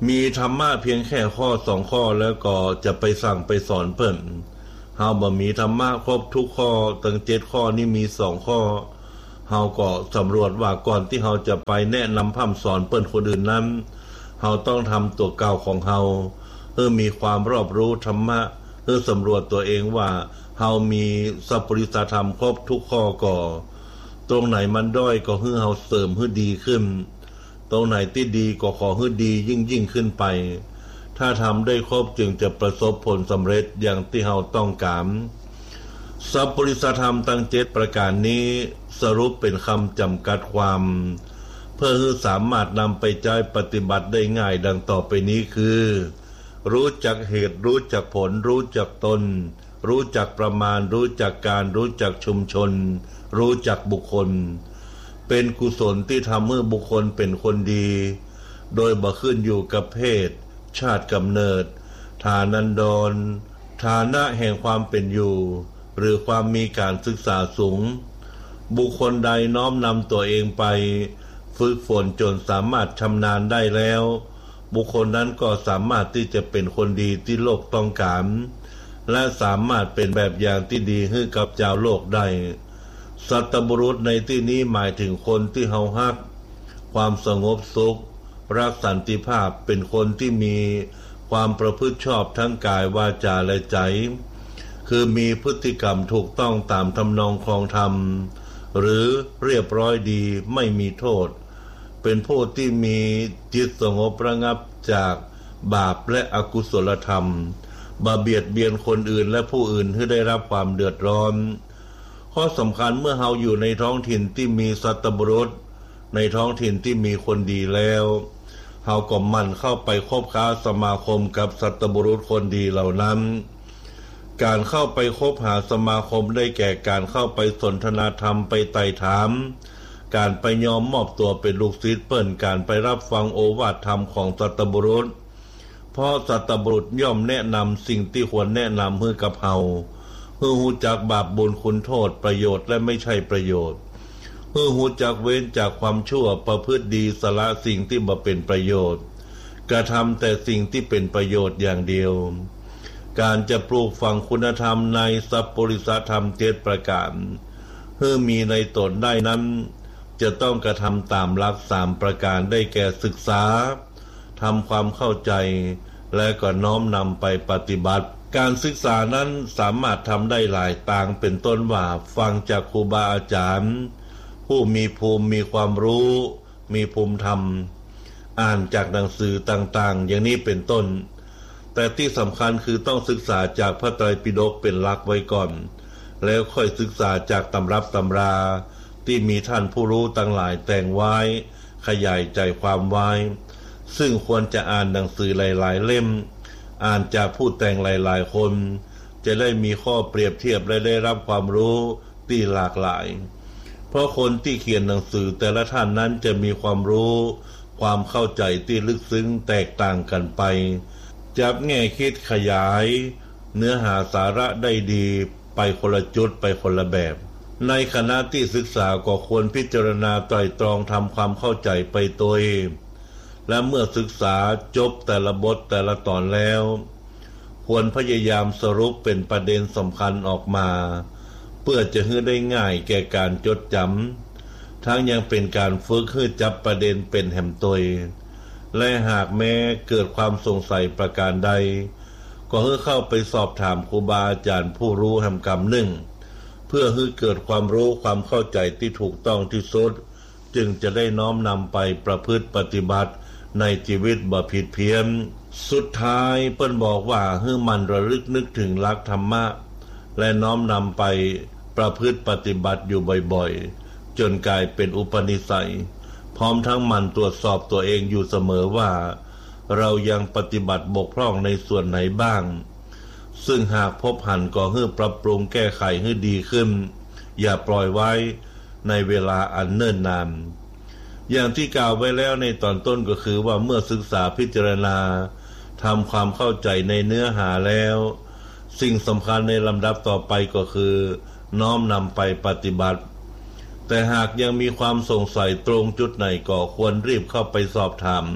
มีธรรมะเพียงแค่ข้อ2 ข้อแล้วก็จะไปสั่งไปสอนเพิ่นเฮาบ่มีธรรมะครบทุกข้อตั้ง7 ข้อนี้มี2 ข้อเฮาก็สำรวจว่าก่อนที่เฮาจะไปแนะนำพร่ำสอนเพิ่นคนอื่นนั้นเฮาต้องทำตัวเก่าของเฮามีความรอบรู้ธรรมะสำรวจตัวเองว่าเฮามีสัพพุริสธรรมครบทุกข้อก่อตรงไหนมันด้อยก็ให้เฮาเสริมให้ดีขึ้นตรงไหนที่ดีก็ขอให้ดียิ่งขึ้นไปถ้าทำได้ครบจึงจะประสบผลสำเร็จอย่างที่เฮาต้องการสัพพุริสธรรมทั้ง7 ประการนี้สรุปเป็นคำจำกัดความเพื่อให้สามารถนำไปใช้ปฏิบัติได้ง่ายดังต่อไปนี้คือรู้จักเหตุรู้จักผลรู้จักตนรู้จักประมาณรู้จักการรู้จักชุมชนรู้จักบุคคลเป็นกุศลที่ทำให้บุคคลเป็นคนดีโดยบ่ขึ้นอยู่กับเพศชาติกำเนิดฐานันดรฐานะแห่งความเป็นอยู่หรือความมีการศึกษาสูงบุคคลใดน้อมนำตัวเองไปฝึกฝนจนสามารถชำนาญได้แล้วบุคคลนั้นก็สามารถที่จะเป็นคนดีที่โลกต้องการและสามารถเป็นแบบอย่างที่ดีให้กับชาวโลกได้สัตบุรุษในที่นี้หมายถึงคนที่เฮาฮักความสงบสุขรักสันติภาพเป็นคนที่มีความประพฤติชอบทั้งกายวาจาและใจคือมีพฤติกรรมถูกต้องตามทำนองครองธรรมหรือเรียบร้อยดีไม่มีโทษเป็นผู้ที่มีจิตสงบระงับจากบาปและอกุศลธรรมบ่เบียดเบียนคนอื่นและผู้อื่นให้ได้รับความเดือดร้อนข้อสำคัญเมื่อเฮาอยู่ในท้องถิ่นที่มีสัตบุรุษในท้องถิ่นที่มีคนดีแล้วเฮาก็มั่นเข้าไปคบค้าสมาคมกับสัตบุรุษคนดีเหล่านั้นการเข้าไปคบหาสมาคมได้แก่การเข้าไปสนทนาธรรมไปไต่ถามการไปยอมมอบตัวเป็นลูกศิษย์เปิ้นการไปรับฟังโอวาทธรรมของสัตบุรุษเพราะสัตบุรุษย่อมแนะนำสิ่งที่ควรแนะนำให้กับเฮาให้รู้จักบาปบุญคุณโทษประโยชน์และไม่ใช่ประโยชน์ให้รู้จักเว้นจากความชั่วประพฤติดีสละสิ่งที่บ่เป็นประโยชน์กระทำแต่สิ่งที่เป็นประโยชน์อย่างเดียวการจะปลูกฝังคุณธรรมในสัพพุริสธรรม7 ประการให้มีในตนได้นั้นจะต้องกระทำตามหลัก3 ประการได้แก่ศึกษาทำความเข้าใจและก็น้อมนำไปปฏิบัติการศึกษานั้นสามารถทำได้หลายต่างเป็นต้นว่าฟังจากครูบาอาจารย์ผู้มีภูมิมีความรู้มีภูมิธรรมอ่านจากหนังสือต่างๆอย่างนี้เป็นต้นแต่ที่สำคัญคือต้องศึกษาจากพระไตรปิฎกเป็นหลักไว้ก่อนแล้วค่อยศึกษาจากตำรับตำราที่มีท่านผู้รู้ตั้งหลายแต่งไว้ขยายใจความไว้ซึ่งควรจะอ่านหนังสือหลายๆเล่มอ่านจากผู้แต่งหลายๆคนจะได้มีข้อเปรียบเทียบและได้รับความรู้ที่หลากหลายเพราะคนที่เขียนหนังสือแต่ละท่านนั้นจะมีความรู้ความเข้าใจที่ลึกซึ้งแตกต่างกันไปจับแง่คิดขยายเนื้อหาสาระได้ดีไปคนละจุดไปคนละแบบในคณะที่ศึกษาก็ควรพิจารณาไตร่ตรองทำความเข้าใจไปตัวเองและเมื่อศึกษาจบแต่ละบทแต่ละตอนแล้วควรพยายามสรุปเป็นประเด็นสำคัญออกมาเพื่อจะให้ได้ง่ายแก่การจดจำทั้งยังเป็นการฝึกให้จับประเด็นเป็นแหมตยและหากแม้เกิดความสงสัยประการใดก็ให้เข้าไปสอบถามครูบาอาจารย์ผู้รู้แห่งกรรมหนึ่งเพื่อให้เกิดความรู้ความเข้าใจที่ถูกต้องที่สุดจึงจะได้น้อมนำไปประพฤติปฏิบัติในชีวิตบ่ผิดเพี้ยนสุดท้ายเปิ้นบอกว่าให้มันระลึกนึกถึงหลักธรรมะและน้อมนำไปประพฤติปฏิบัติอยู่บ่อยๆจนกลายเป็นอุปนิสัยพร้อมทั้งมันตรวจสอบตัวเองอยู่เสมอว่าเรายังปฏิบัติบกพร่องในส่วนไหนบ้างซึ่งหากพบหันก็ให้ปรับปรุงแก้ไขให้ดีขึ้นอย่าปล่อยไว้ในเวลาอันเนิ่นนานอย่างที่กล่าวไว้แล้วในตอนต้นก็คือว่าเมื่อศึกษาพิจารณาทำความเข้าใจในเนื้อหาแล้วสิ่งสำคัญในลำดับต่อไปก็คือน้อมนำไปปฏิบัติแต่หากยังมีความสงสัยตรงจุดไหนก็ควรรีบเข้าไปสอบถาม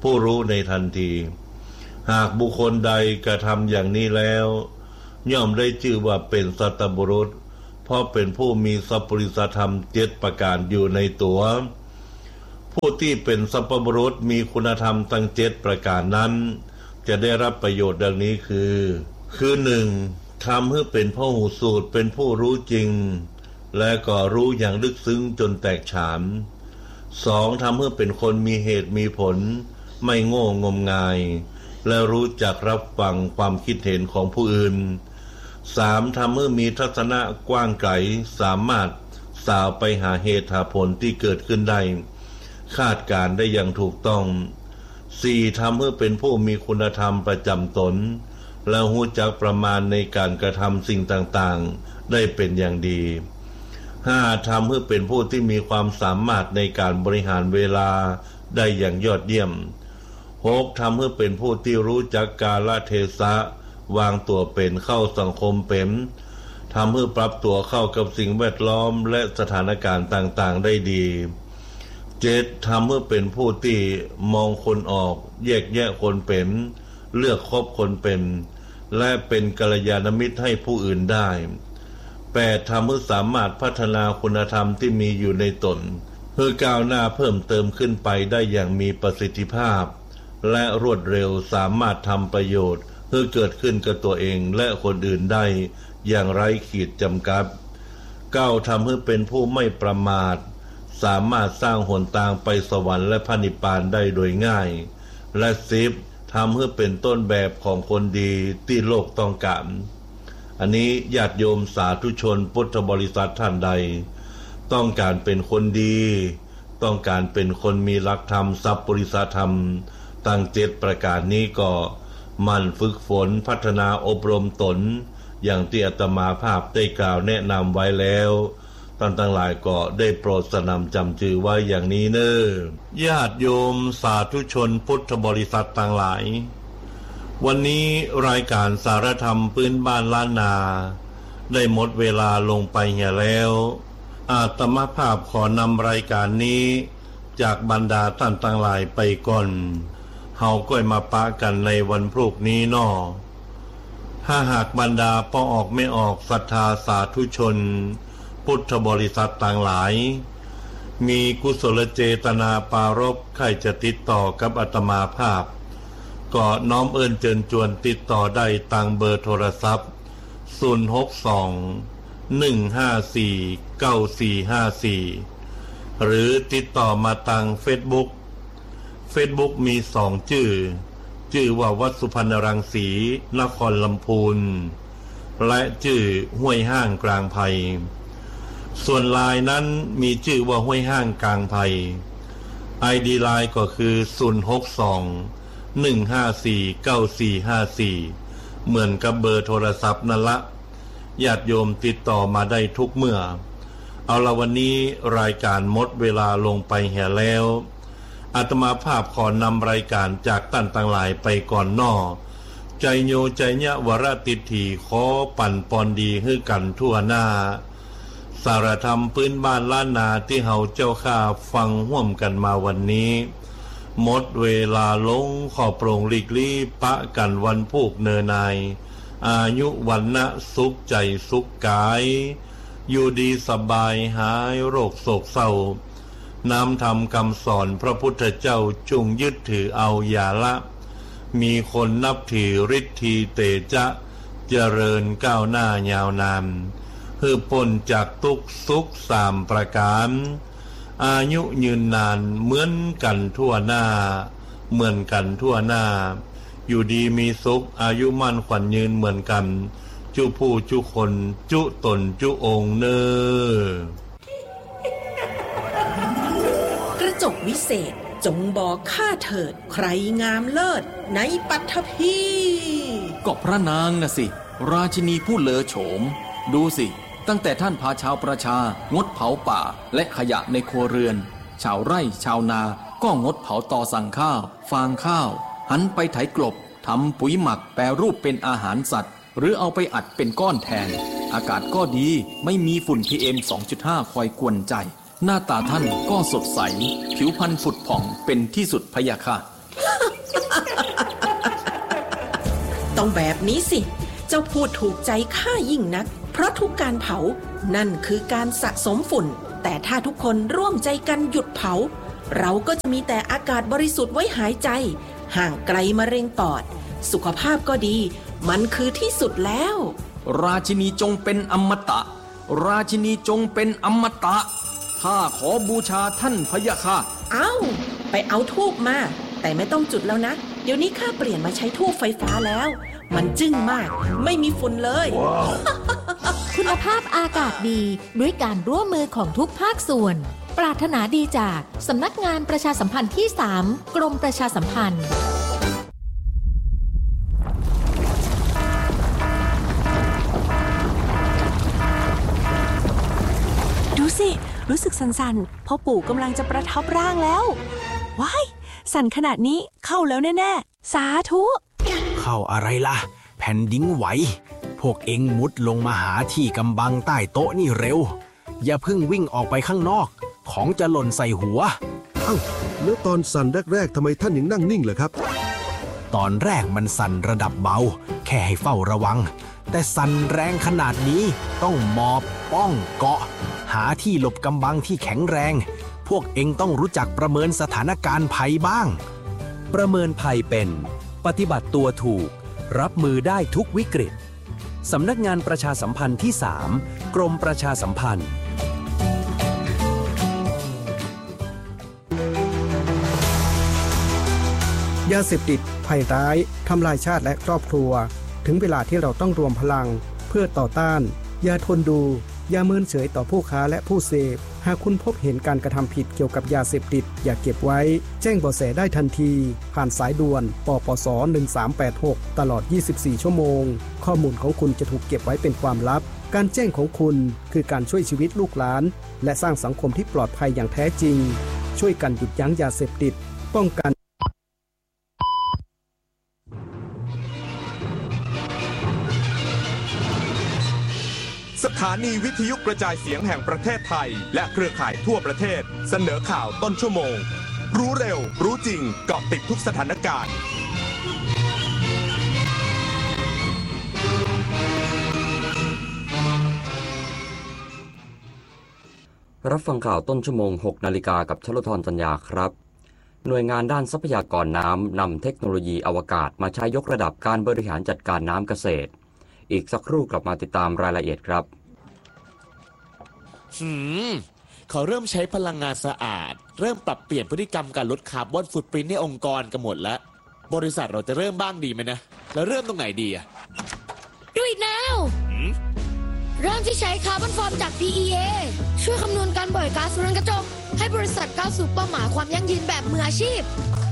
ผู้รู้ในทันที หากบุคคลใดกระทำอย่างนี้แล้วย่อมได้ชื่อว่าเป็นสัตบุรุษเพราะเป็นผู้มีสัพพุริสธรรม7ประการอยู่ในตัวผู้ที่เป็นสัพบุรุษมีคุณธรรมทั้ง7ประการนั้นจะได้รับประโยชน์ดังนี้คือ1. ทำให้เป็นผู้หูสูตรเป็นผู้รู้จริงและก็รู้อย่างลึกซึ้งจนแตกฉาน 2. ทำให้เป็นคนมีเหตุมีผลไม่โง่งมงายและรู้จักรับฟังความคิดเห็นของผู้อื่น 3. ทำให้มีทัศนะกว้างไกลสามารถสาวไปหาเหตุหาผลที่เกิดขึ้นได้คาดการได้อย่างถูกต้อง 4. ทำให้เป็นผู้มีคุณธรรมประจำตนและรู้จักประมาณในการกระทำสิ่งต่างๆได้เป็นอย่างดี 5. ทำให้เป็นผู้ที่มีความสามารถในการบริหารเวลาได้อย่างยอดเยี่ยม 6. ทำให้เป็นผู้ที่รู้จักกาลเทศะวางตัวเป็นเข้าสังคมเป็นทำให้ปรับตัวเข้ากับสิ่งแวดล้อมและสถานการณ์ต่างๆได้ดี 7. ทำให้เป็นผู้ที่มองคนออกแยกแยะคนเป็นเลือกคบคนเป็นและเป็นกัลยาณมิตรให้ผู้อื่นได้ 8. ทำให้สามารถพัฒนาคุณธรรมที่มีอยู่ในตนเพื่อก้าวหน้าเพิ่มเติมขึ้นไปได้อย่างมีประสิทธิภาพและรวดเร็วสามารถทำประโยชน์เพื่อเกิดขึ้นกับตัวเองและคนอื่นได้อย่างไร้ขีดจำกัด 9. ทำให้เป็นผู้ไม่ประมาทสามารถสร้างหนทางไปสวรรค์และพระนิพพานได้โดยง่ายและ 10. ทำให้เป็นต้นแบบของคนดีที่โลกต้องการอันนี้ญาติโยมสาธุชนพุทธบริษัทท่านใดต้องการเป็นคนดีต้องการเป็นคนมีหลักธรรมสัพพุริสธรรมตั้ง7ประการนี้ก็มันฝึกฝนพัฒนาอบรมตนอย่างที่อาตมาภาพได้กล่าวแนะนำไว้แล้วท่านทั้งหลายก็ได้โปรดสนำจำชื่อไว้อย่างนี้เนอะญาติโยมสาธุชนพุทธบริษัททั้งหลายวันนี้รายการสารธรรมพื้นบ้านล้านนาได้หมดเวลาลงไปเหี่ยแล้วอาตมาภาพขอนำรายการนี้จากบรรดาท่านทั้งหลายไปก่อนเฮาก็มาปะกันในวันพรุ่งนี้น้อถ้าหากบรรดาพ่อออกไม่ออกศรัทธาสาธุชนพุทธบริษัทต่างหลายมีกุศลเจตนาปรารภใครจะติดต่อกับอาตมาภาพก็น้อมเอิ้นเชิญชวนติดต่อได้ทางเบอร์โทรศัพท์062-154-9454หรือติดต่อมาทางเฟซบุ๊กมี2ชื่อว่าวัดสุพรรณรังสีนครลำพูนและชื่อห้วยห้างกลางไผ่ส่วนไลน์นั้นมีชื่อว่าห้วยห้างกลางไผ่ ID ไลน์ก็คือ062-154-9454เหมือนกับเบอร์โทรศัพท์นั่นละญาติโยมติดต่อมาได้ทุกเมื่อเอาละวันนี้รายการหมดเวลาลงไปเหี่ยแล้วอาตมาภาพขอนำรายการจากท่านทั้งหลายไปก่อนน้อใจโยใจญะวรติถีขอปั่นปอนดีให้กันทั่วหน้าสารธรรมพื้นบ้านล้านนาที่เฮาเจ้าข้าฟังร่วมกันมาวันนี้หมดเวลาลงขอโปร่งหลีกลี่ปะกันวันพูกเนนายอายุวันนะสุขใจสุขกายอยู่ดีสบายหายโรคโศกเศร้านำธรรมคำสอนพระพุทธเจ้าจงยึดถือเอาอย่าละมีคนนับถือฤทธีเตจะ เจริญก้าวหน้ายาวนานเพื่อพ้นจากทุกข์สุข3ประการอายุยืนนานเหมือนกันทั่วหน้าเหมือนกันทั่วหน้าอยู่ดีมีสุขอายุมั่นขวัญยืนเหมือนกันจุผู้จุคนจุตนจุองค์เนอกระจกวิเศษจงบอกข้าเถิดใครงามเลิศในปัทภีก็พระนางน่ะสิราชินีผู้เลอโฉมดูสิตั้งแต่ท่านพาชาวประชางดเผาป่าและขยะในครัวเรือนชาวไร่ชาวนาก็งดเผาตอสั่งข้าวฟางข้าวหันไปไถกลบทำปุ๋ยหมักแปรรูปเป็นอาหารสัตว์หรือเอาไปอัดเป็นก้อนแทนอากาศก็ดีไม่มีฝุ่น PM 2.5 คอยกวนใจหน้าตาท่านก็สดใสผิวพรรณผุดผ่องเป็นที่สุดพะยะค่ะต้องแบบนี้สิเจ้าพูดถูกใจข้ายิ่งนักเพราะทุกการเผานั่นคือการสะสมฝุ่นแต่ถ้าทุกคนร่วมใจกันหยุดเผาเราก็จะมีแต่อากาศบริสุทธิ์ไว้หายใจห่างไกลมะเร็งปอดสุขภาพก็ดีมันคือที่สุดแล้วราชินีจงเป็นอมตะราชินีจงเป็นอมตะข้าขอบูชาท่านพะยะค่ะไปเอาธูปมาแต่ไม่ต้องจุดแล้วนะเดี๋ยวนี้ข้าเปลี่ยนมาใช้ธูปไฟฟ้าแล้วมันจึ้งมากไม่มีฝุ่นเลยคุณภาพอากาศดีด้วยการร่วมมือของทุกภาคส่วนปรารถนาดีจากสำนักงานประชาสัมพันธ์ที่ 3 กรมประชาสัมพันธ์ดูสิรู้สึกสั่นๆพ่อปู่กำลังจะประทับร่างแล้วว้ายสั่นขนาดนี้เข้าแล้วแน่ๆสาธุเข้าอะไรล่ะแผ่นดินไหวพวกเอ็งมุดลงมาหาที่กำบังใต้โต๊ะนี่เร็วอย่าเพิ่งวิ่งออกไปข้างนอกของจะหล่นใส่หัวแล้วตอนสั่นแรกๆทำไมท่านยังนั่งนิ่งเหรอครับตอนแรกมันสั่นระดับเบาแค่ให้เฝ้าระวังแต่สั่นแรงขนาดนี้ต้องหมอบป้องเกาะหาที่หลบกำบังที่แข็งแรงพวกเอ็งต้องรู้จักประเมินสถานการณ์ภัยบ้างประเมินภัยเป็นปฏิบัติตัวถูกรับมือได้ทุกวิกฤตสำนักงานประชาสัมพันธ์ที่ 3 กรมประชาสัมพันธ์ยาเสพติดภัยร้ายทำลายชาติและครอบครัวถึงเวลาที่เราต้องรวมพลังเพื่อต่อต้านอย่าทนดูอย่าเมินเฉยต่อผู้ค้าและผู้เสพหากคุณพบเห็นการกระทำผิดเกี่ยวกับยาเสพติดอย่าเก็บไว้แจ้งเบาะแสได้ทันทีผ่านสายด่วนปปส1386ตลอด24ชั่วโมงข้อมูลของคุณจะถูกเก็บไว้เป็นความลับการแจ้งของคุณคือการช่วยชีวิตลูกหลานและสร้างสังคมที่ปลอดภัยอย่างแท้จริงช่วยกันหยุดยั้งยาเสพติดป้องกันสถานีวิทยุกระจายเสียงแห่งประเทศไทยและเครือข่ายทั่วประเทศเสนอข่าวต้นชั่วโมงรู้เร็วรู้จริงเกาะติดทุกสถานการณ์รับฟังข่าวต้นชั่วโมง 6 นาฬิกากับชลธรจัญญาครับหน่วยงานด้านทรัพยากรน้ำนำเทคโนโลยีอวกาศมาใช้ยกระดับการบริหารจัดการน้ำเกษตรอีกสักครู่กลับมาติดตามรายละเอียดครับเขาเริ่มใช้พลังงานสะอาดเริ่มปรับเปลี่ยนพฤติกรรมการลดคาร์บอนฟุตปรินท์ในองค์กรกันหมดแล้วบริษัทเราจะเริ่มบ้างดีไหมนะแล้วเริ่มตรงไหนดีอะดูอีกแนวเริ่มที่ใช้คาร์บอนฟอร์มจาก PEA ช่วยคำนวณการปล่อยก๊าซเรือนกระจกให้บริษัทก้าวสู่เป้าหมายความยั่งยืนแบบมืออาชีพ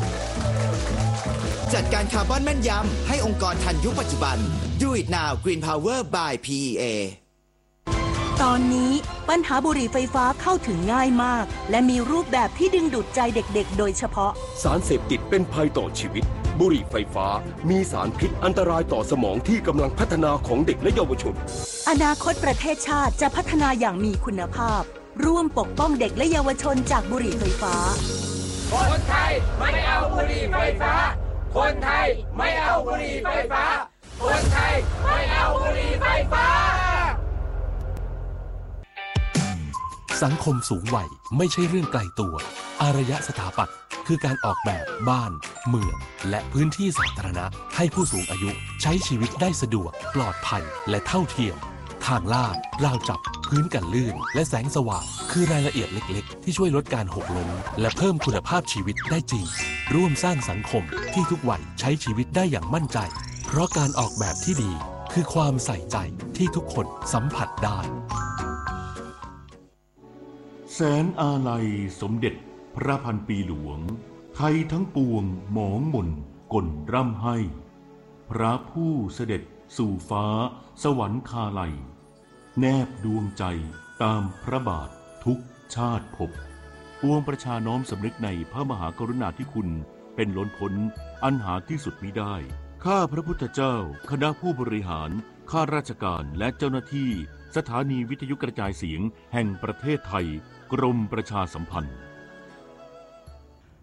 จัดการคาร์บอนแม่นยำให้องค์กรทันยุคปัจจุบัน Do it now Green Power by PEA ตอนนี้ปัญหาบุหรี่ไฟฟ้าเข้าถึงง่ายมากและมีรูปแบบที่ดึงดูดใจเด็กๆโดยเฉพาะสารเสพติดเป็นภัยต่อชีวิตบุหรี่ไฟฟ้ามีสารพิษอันตรายต่อสมองที่กำลังพัฒนาของเด็กและเยาวชนอนาคตประเทศชาติจะพัฒนาอย่างมีคุณภาพร่วมปกป้องเด็กและเยาวชนจากบุหรี่ไฟฟ้าคนไทยไม่เอาบุหรี่ไฟฟ้าคนไทยไม่เอาบุหรี่ไฟฟ้าคนไทยไม่เอาบุหรี่ไฟฟ้าสังคมสูงวัยไม่ใช่เรื่องไกลตัวอารยสถาปัตย์คือการออกแบบบ้านเมืองและพื้นที่สาธารณะให้ผู้สูงอายุใช้ชีวิตได้สะดวกปลอดภัยและเท่าเทียมทางลาดราวจับพื้นกันลื่นและแสงสว่างคือรายละเอียดเล็กๆที่ช่วยลดการหกล้มและเพิ่มคุณภาพชีวิตได้จริงร่วมสร้างสังคมที่ทุกวัยใช้ชีวิตได้อย่างมั่นใจเพราะการออกแบบที่ดีคือความใส่ใจที่ทุกคนสัมผัสได้แสนอาลัยสมเด็จพระพันปีหลวงไทยทั้งปวงหมองหม่นก่นร่ำให้พระผู้เสด็จสู่ฟ้าสวรรคาลัยแนบดวงใจตามพระบาททุกชาติภพปวงประชาน้อมสำนึกในพระมหากรุณาธิคุณเป็นล้นพ้นอันหาที่สุดมิได้ข้าพระพุทธเจ้าคณะผู้บริหารข้าราชการและเจ้าหน้าที่สถานีวิทยุกระจายเสียงแห่งประเทศไทยกรมประชาสัมพันธ์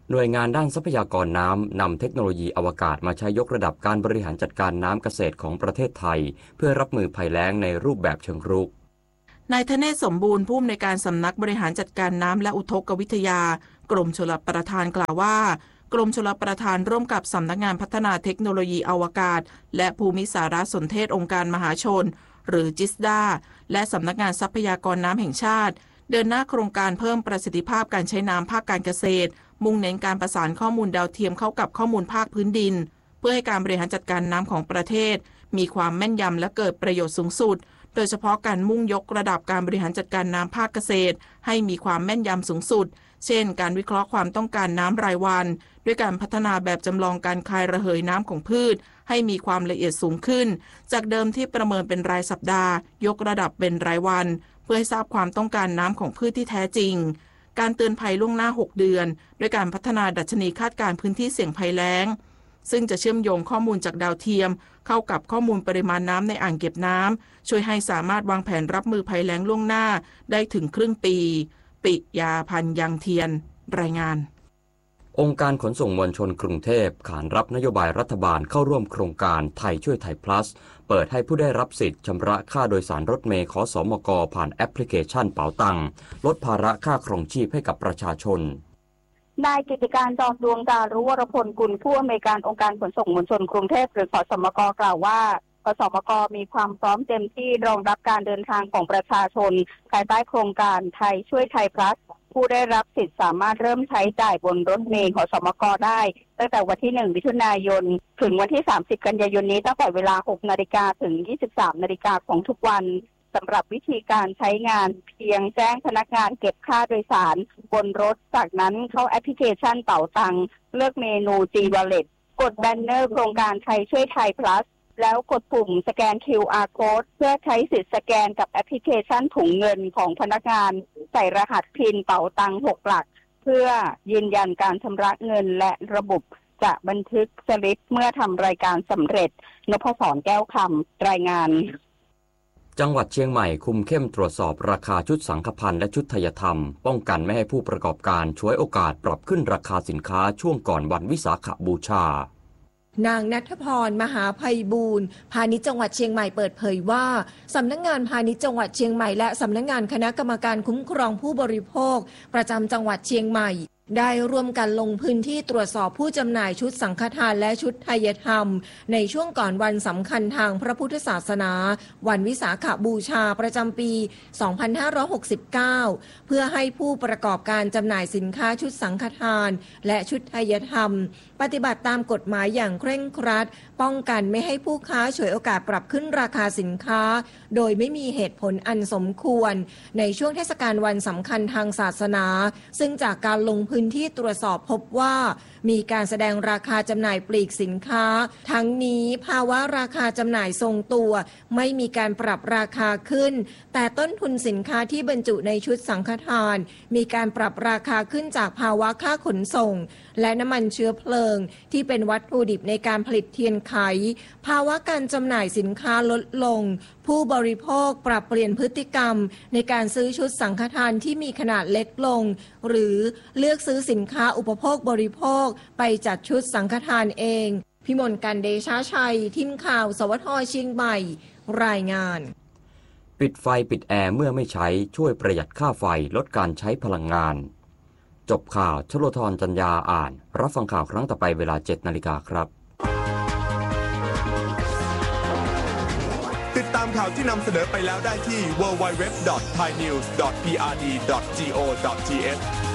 หน่วยงานด้านทรัพยากรน้ำนำเทคโนโลยีอวกาศมาใช้ยกระดับการบริหารจัดการน้ำเกษตรของประเทศไทยเพื่อรับมือภัยแล้งในรูปแบบเชิงรุกนายธเนศสมบูรณ์ผู้อำนวยการสำนักบริหารจัดการน้ำและอุทกวิทยากรมชลประทานกล่าวว่ากรมชลประทานร่วมกับสำนักงานพัฒนาเทคโนโลยีอวกาศและภูมิสารสนเทศองค์การมหาชนหรือจิสดาและสำนักงานทรัพยากรน้ำแห่งชาติเดินหน้าโครงการเพิ่มประสิทธิภาพการใช้น้ำภาคการเกษตรมุ่งเน้นการประสานข้อมูลดาวเทียมเข้ากับข้อมูลภาคพื้นดินเพื่อให้การบริหารจัดการน้ำของประเทศมีความแม่นยำและเกิดประโยชน์สูงสุดโดยเฉพาะการมุ่งยกระดับการบริหารจัดการน้ำภาคเกษตรให้มีความแม่นยำสูงสุดเช่นการวิเคราะห์ความต้องการน้ำรายวันด้วยการพัฒนาแบบจำลองการคายระเหยน้ำของพืชให้มีความละเอียดสูงขึ้นจากเดิมที่ประเมินเป็นรายสัปดาห์ยกระดับเป็นรายวันเพื่อให้ทราบความต้องการน้ำของพืชที่แท้จริงการเตือนภัยล่วงหน้า6เดือนด้วยการพัฒนาดัชนีคาดการณ์พื้นที่เสี่ยงภัยแล้งซึ่งจะเชื่อมโยงข้อมูลจากดาวเทียมเข้ากับข้อมูลปริมาณน้ำในอ่างเก็บน้ำช่วยให้สามารถวางแผนรับมือภัยแล้งล่วงหน้าได้ถึงครึ่งปีปิยาพันธ์ยังเทียนรายงานองค์การขนส่งมวลชนกรุงเทพขานรับนโยบายรัฐบาลเข้าร่วมโครงการไทยช่วยไทย plus เปิดให้ผู้ได้รับสิทธิ์ชำระค่าโดยสารรถเมล์ขสมกผ่านแอปพลิเคชันเป๋าตังค์ลดภาระค่าครองชีพให้กับประชาชนนายกิติการจอมดวงดารุวรพลกุลผู้อำนวยการองค์การขนส่งมวลชนกรุงเทพหรือขสมกกล่าวว่าขสมกมีความพร้อมเต็มที่รองรับการเดินทางของประชาชนภายใต้โครงการไทยช่วยไทย plus ผู้ได้รับสิทธิ์สามารถเริ่มใช้จ่ายบนรถเมล์ขสมกได้ตั้งแต่วันที่1มิถุนายนถึงวันที่30กันยายนนี้ตั้งแต่เวลา 6 นาฬิกาถึง 23 นาฬิกาของทุกวันสำหรับวิธีการใช้งานเพียงแจ้งพนักงานเก็บค่าโดยสารบนรถจากนั้นเข้าแอปพลิเคชันเป๋าตังค์เลือกเมนู G-Wallet กดแบนเนอร์โครงการไทยช่วยไทย plus แล้วกดปุ่มสแกน QR code เพื่อใช้สิทธิ์สแกนกับแอปพลิเคชันถุงเงินของพนักงานใส่รหัสพินเป๋าตังค์6 หลักเพื่อยืนยันการชำระเงินและระบบจะบันทึกสลิปเมื่อทำรายการสำเร็จนพศรแก้วคำรายงานจังหวัดเชียงใหม่คุมเข้มตรวจสอบราคาชุดสังฆพันธ์และชุดไทยธรรมป้องกันไม่ให้ผู้ประกอบการฉวยโอกาสปรับขึ้นราคาสินค้าช่วงก่อนวันวิสาขบูชานางณัฐพรมหาไพบูลย์พาณิชย์จังหวัดเชียงใหม่เปิดเผยว่าสำนักงานพาณิชย์จังหวัดเชียงใหม่และสำนักงานคณะกรรมการคุ้มครองผู้บริโภคประจำจังหวัดเชียงใหม่ได้ร่วมกันลงพื้นที่ตรวจสอบผู้จำหน่ายชุดสังฆทานและชุดไทยธรรมในช่วงก่อนวันสำคัญทางพระพุทธศาสนาวันวิสาขบูชาประจำปี 2569 เพื่อให้ผู้ประกอบการจำหน่ายสินค้าชุดสังฆทานและชุดไทยธรรมปฏิบัติตามกฎหมายอย่างเคร่งครัดป้องกันไม่ให้ผู้ค้าฉวยโอกาสปรับขึ้นราคาสินค้าโดยไม่มีเหตุผลอันสมควรในช่วงเทศกาลวันสำคัญทางศาสนาซึ่งจากการลงพื้นที่ตรวจสอบพบว่ามีการแสดงราคาจำหน่ายปลีกสินค้าทั้งนี้ภาวะราคาจำหน่ายทรงตัวไม่มีการปรับราคาขึ้นแต่ต้นทุนสินค้าที่บรรจุในชุดสังฆทานมีการปรับราคาขึ้นจากภาวะค่าขนส่งและน้ำมันเชื้อเพลิงที่เป็นวัตถุดิบในการผลิตเทียนไขภาวะการจำหน่ายสินค้าลดลงผู้บริโภคปรับเปลี่ยนพฤติกรรมในการซื้อชุดสังฆทานที่มีขนาดเล็กลงหรือเลือกซื้อสินค้าอุปโภคบริโภคไปจัดชุดสังฆทานเองพิมลกันเดชาชัยทีมข่าวสวทเชียงใหม่รายงานปิดไฟปิดแอร์เมื่อไม่ใช้ช่วยประหยัดค่าไฟลดการใช้พลังงานจบข่าวชโลธรจัญญาอ่านรับฟังข่าวครั้งต่อไปเวลา 7 นาฬิกาครับติดตามข่าวที่นำเสนอไปแล้วได้ที่ www.thainews.prd.go.th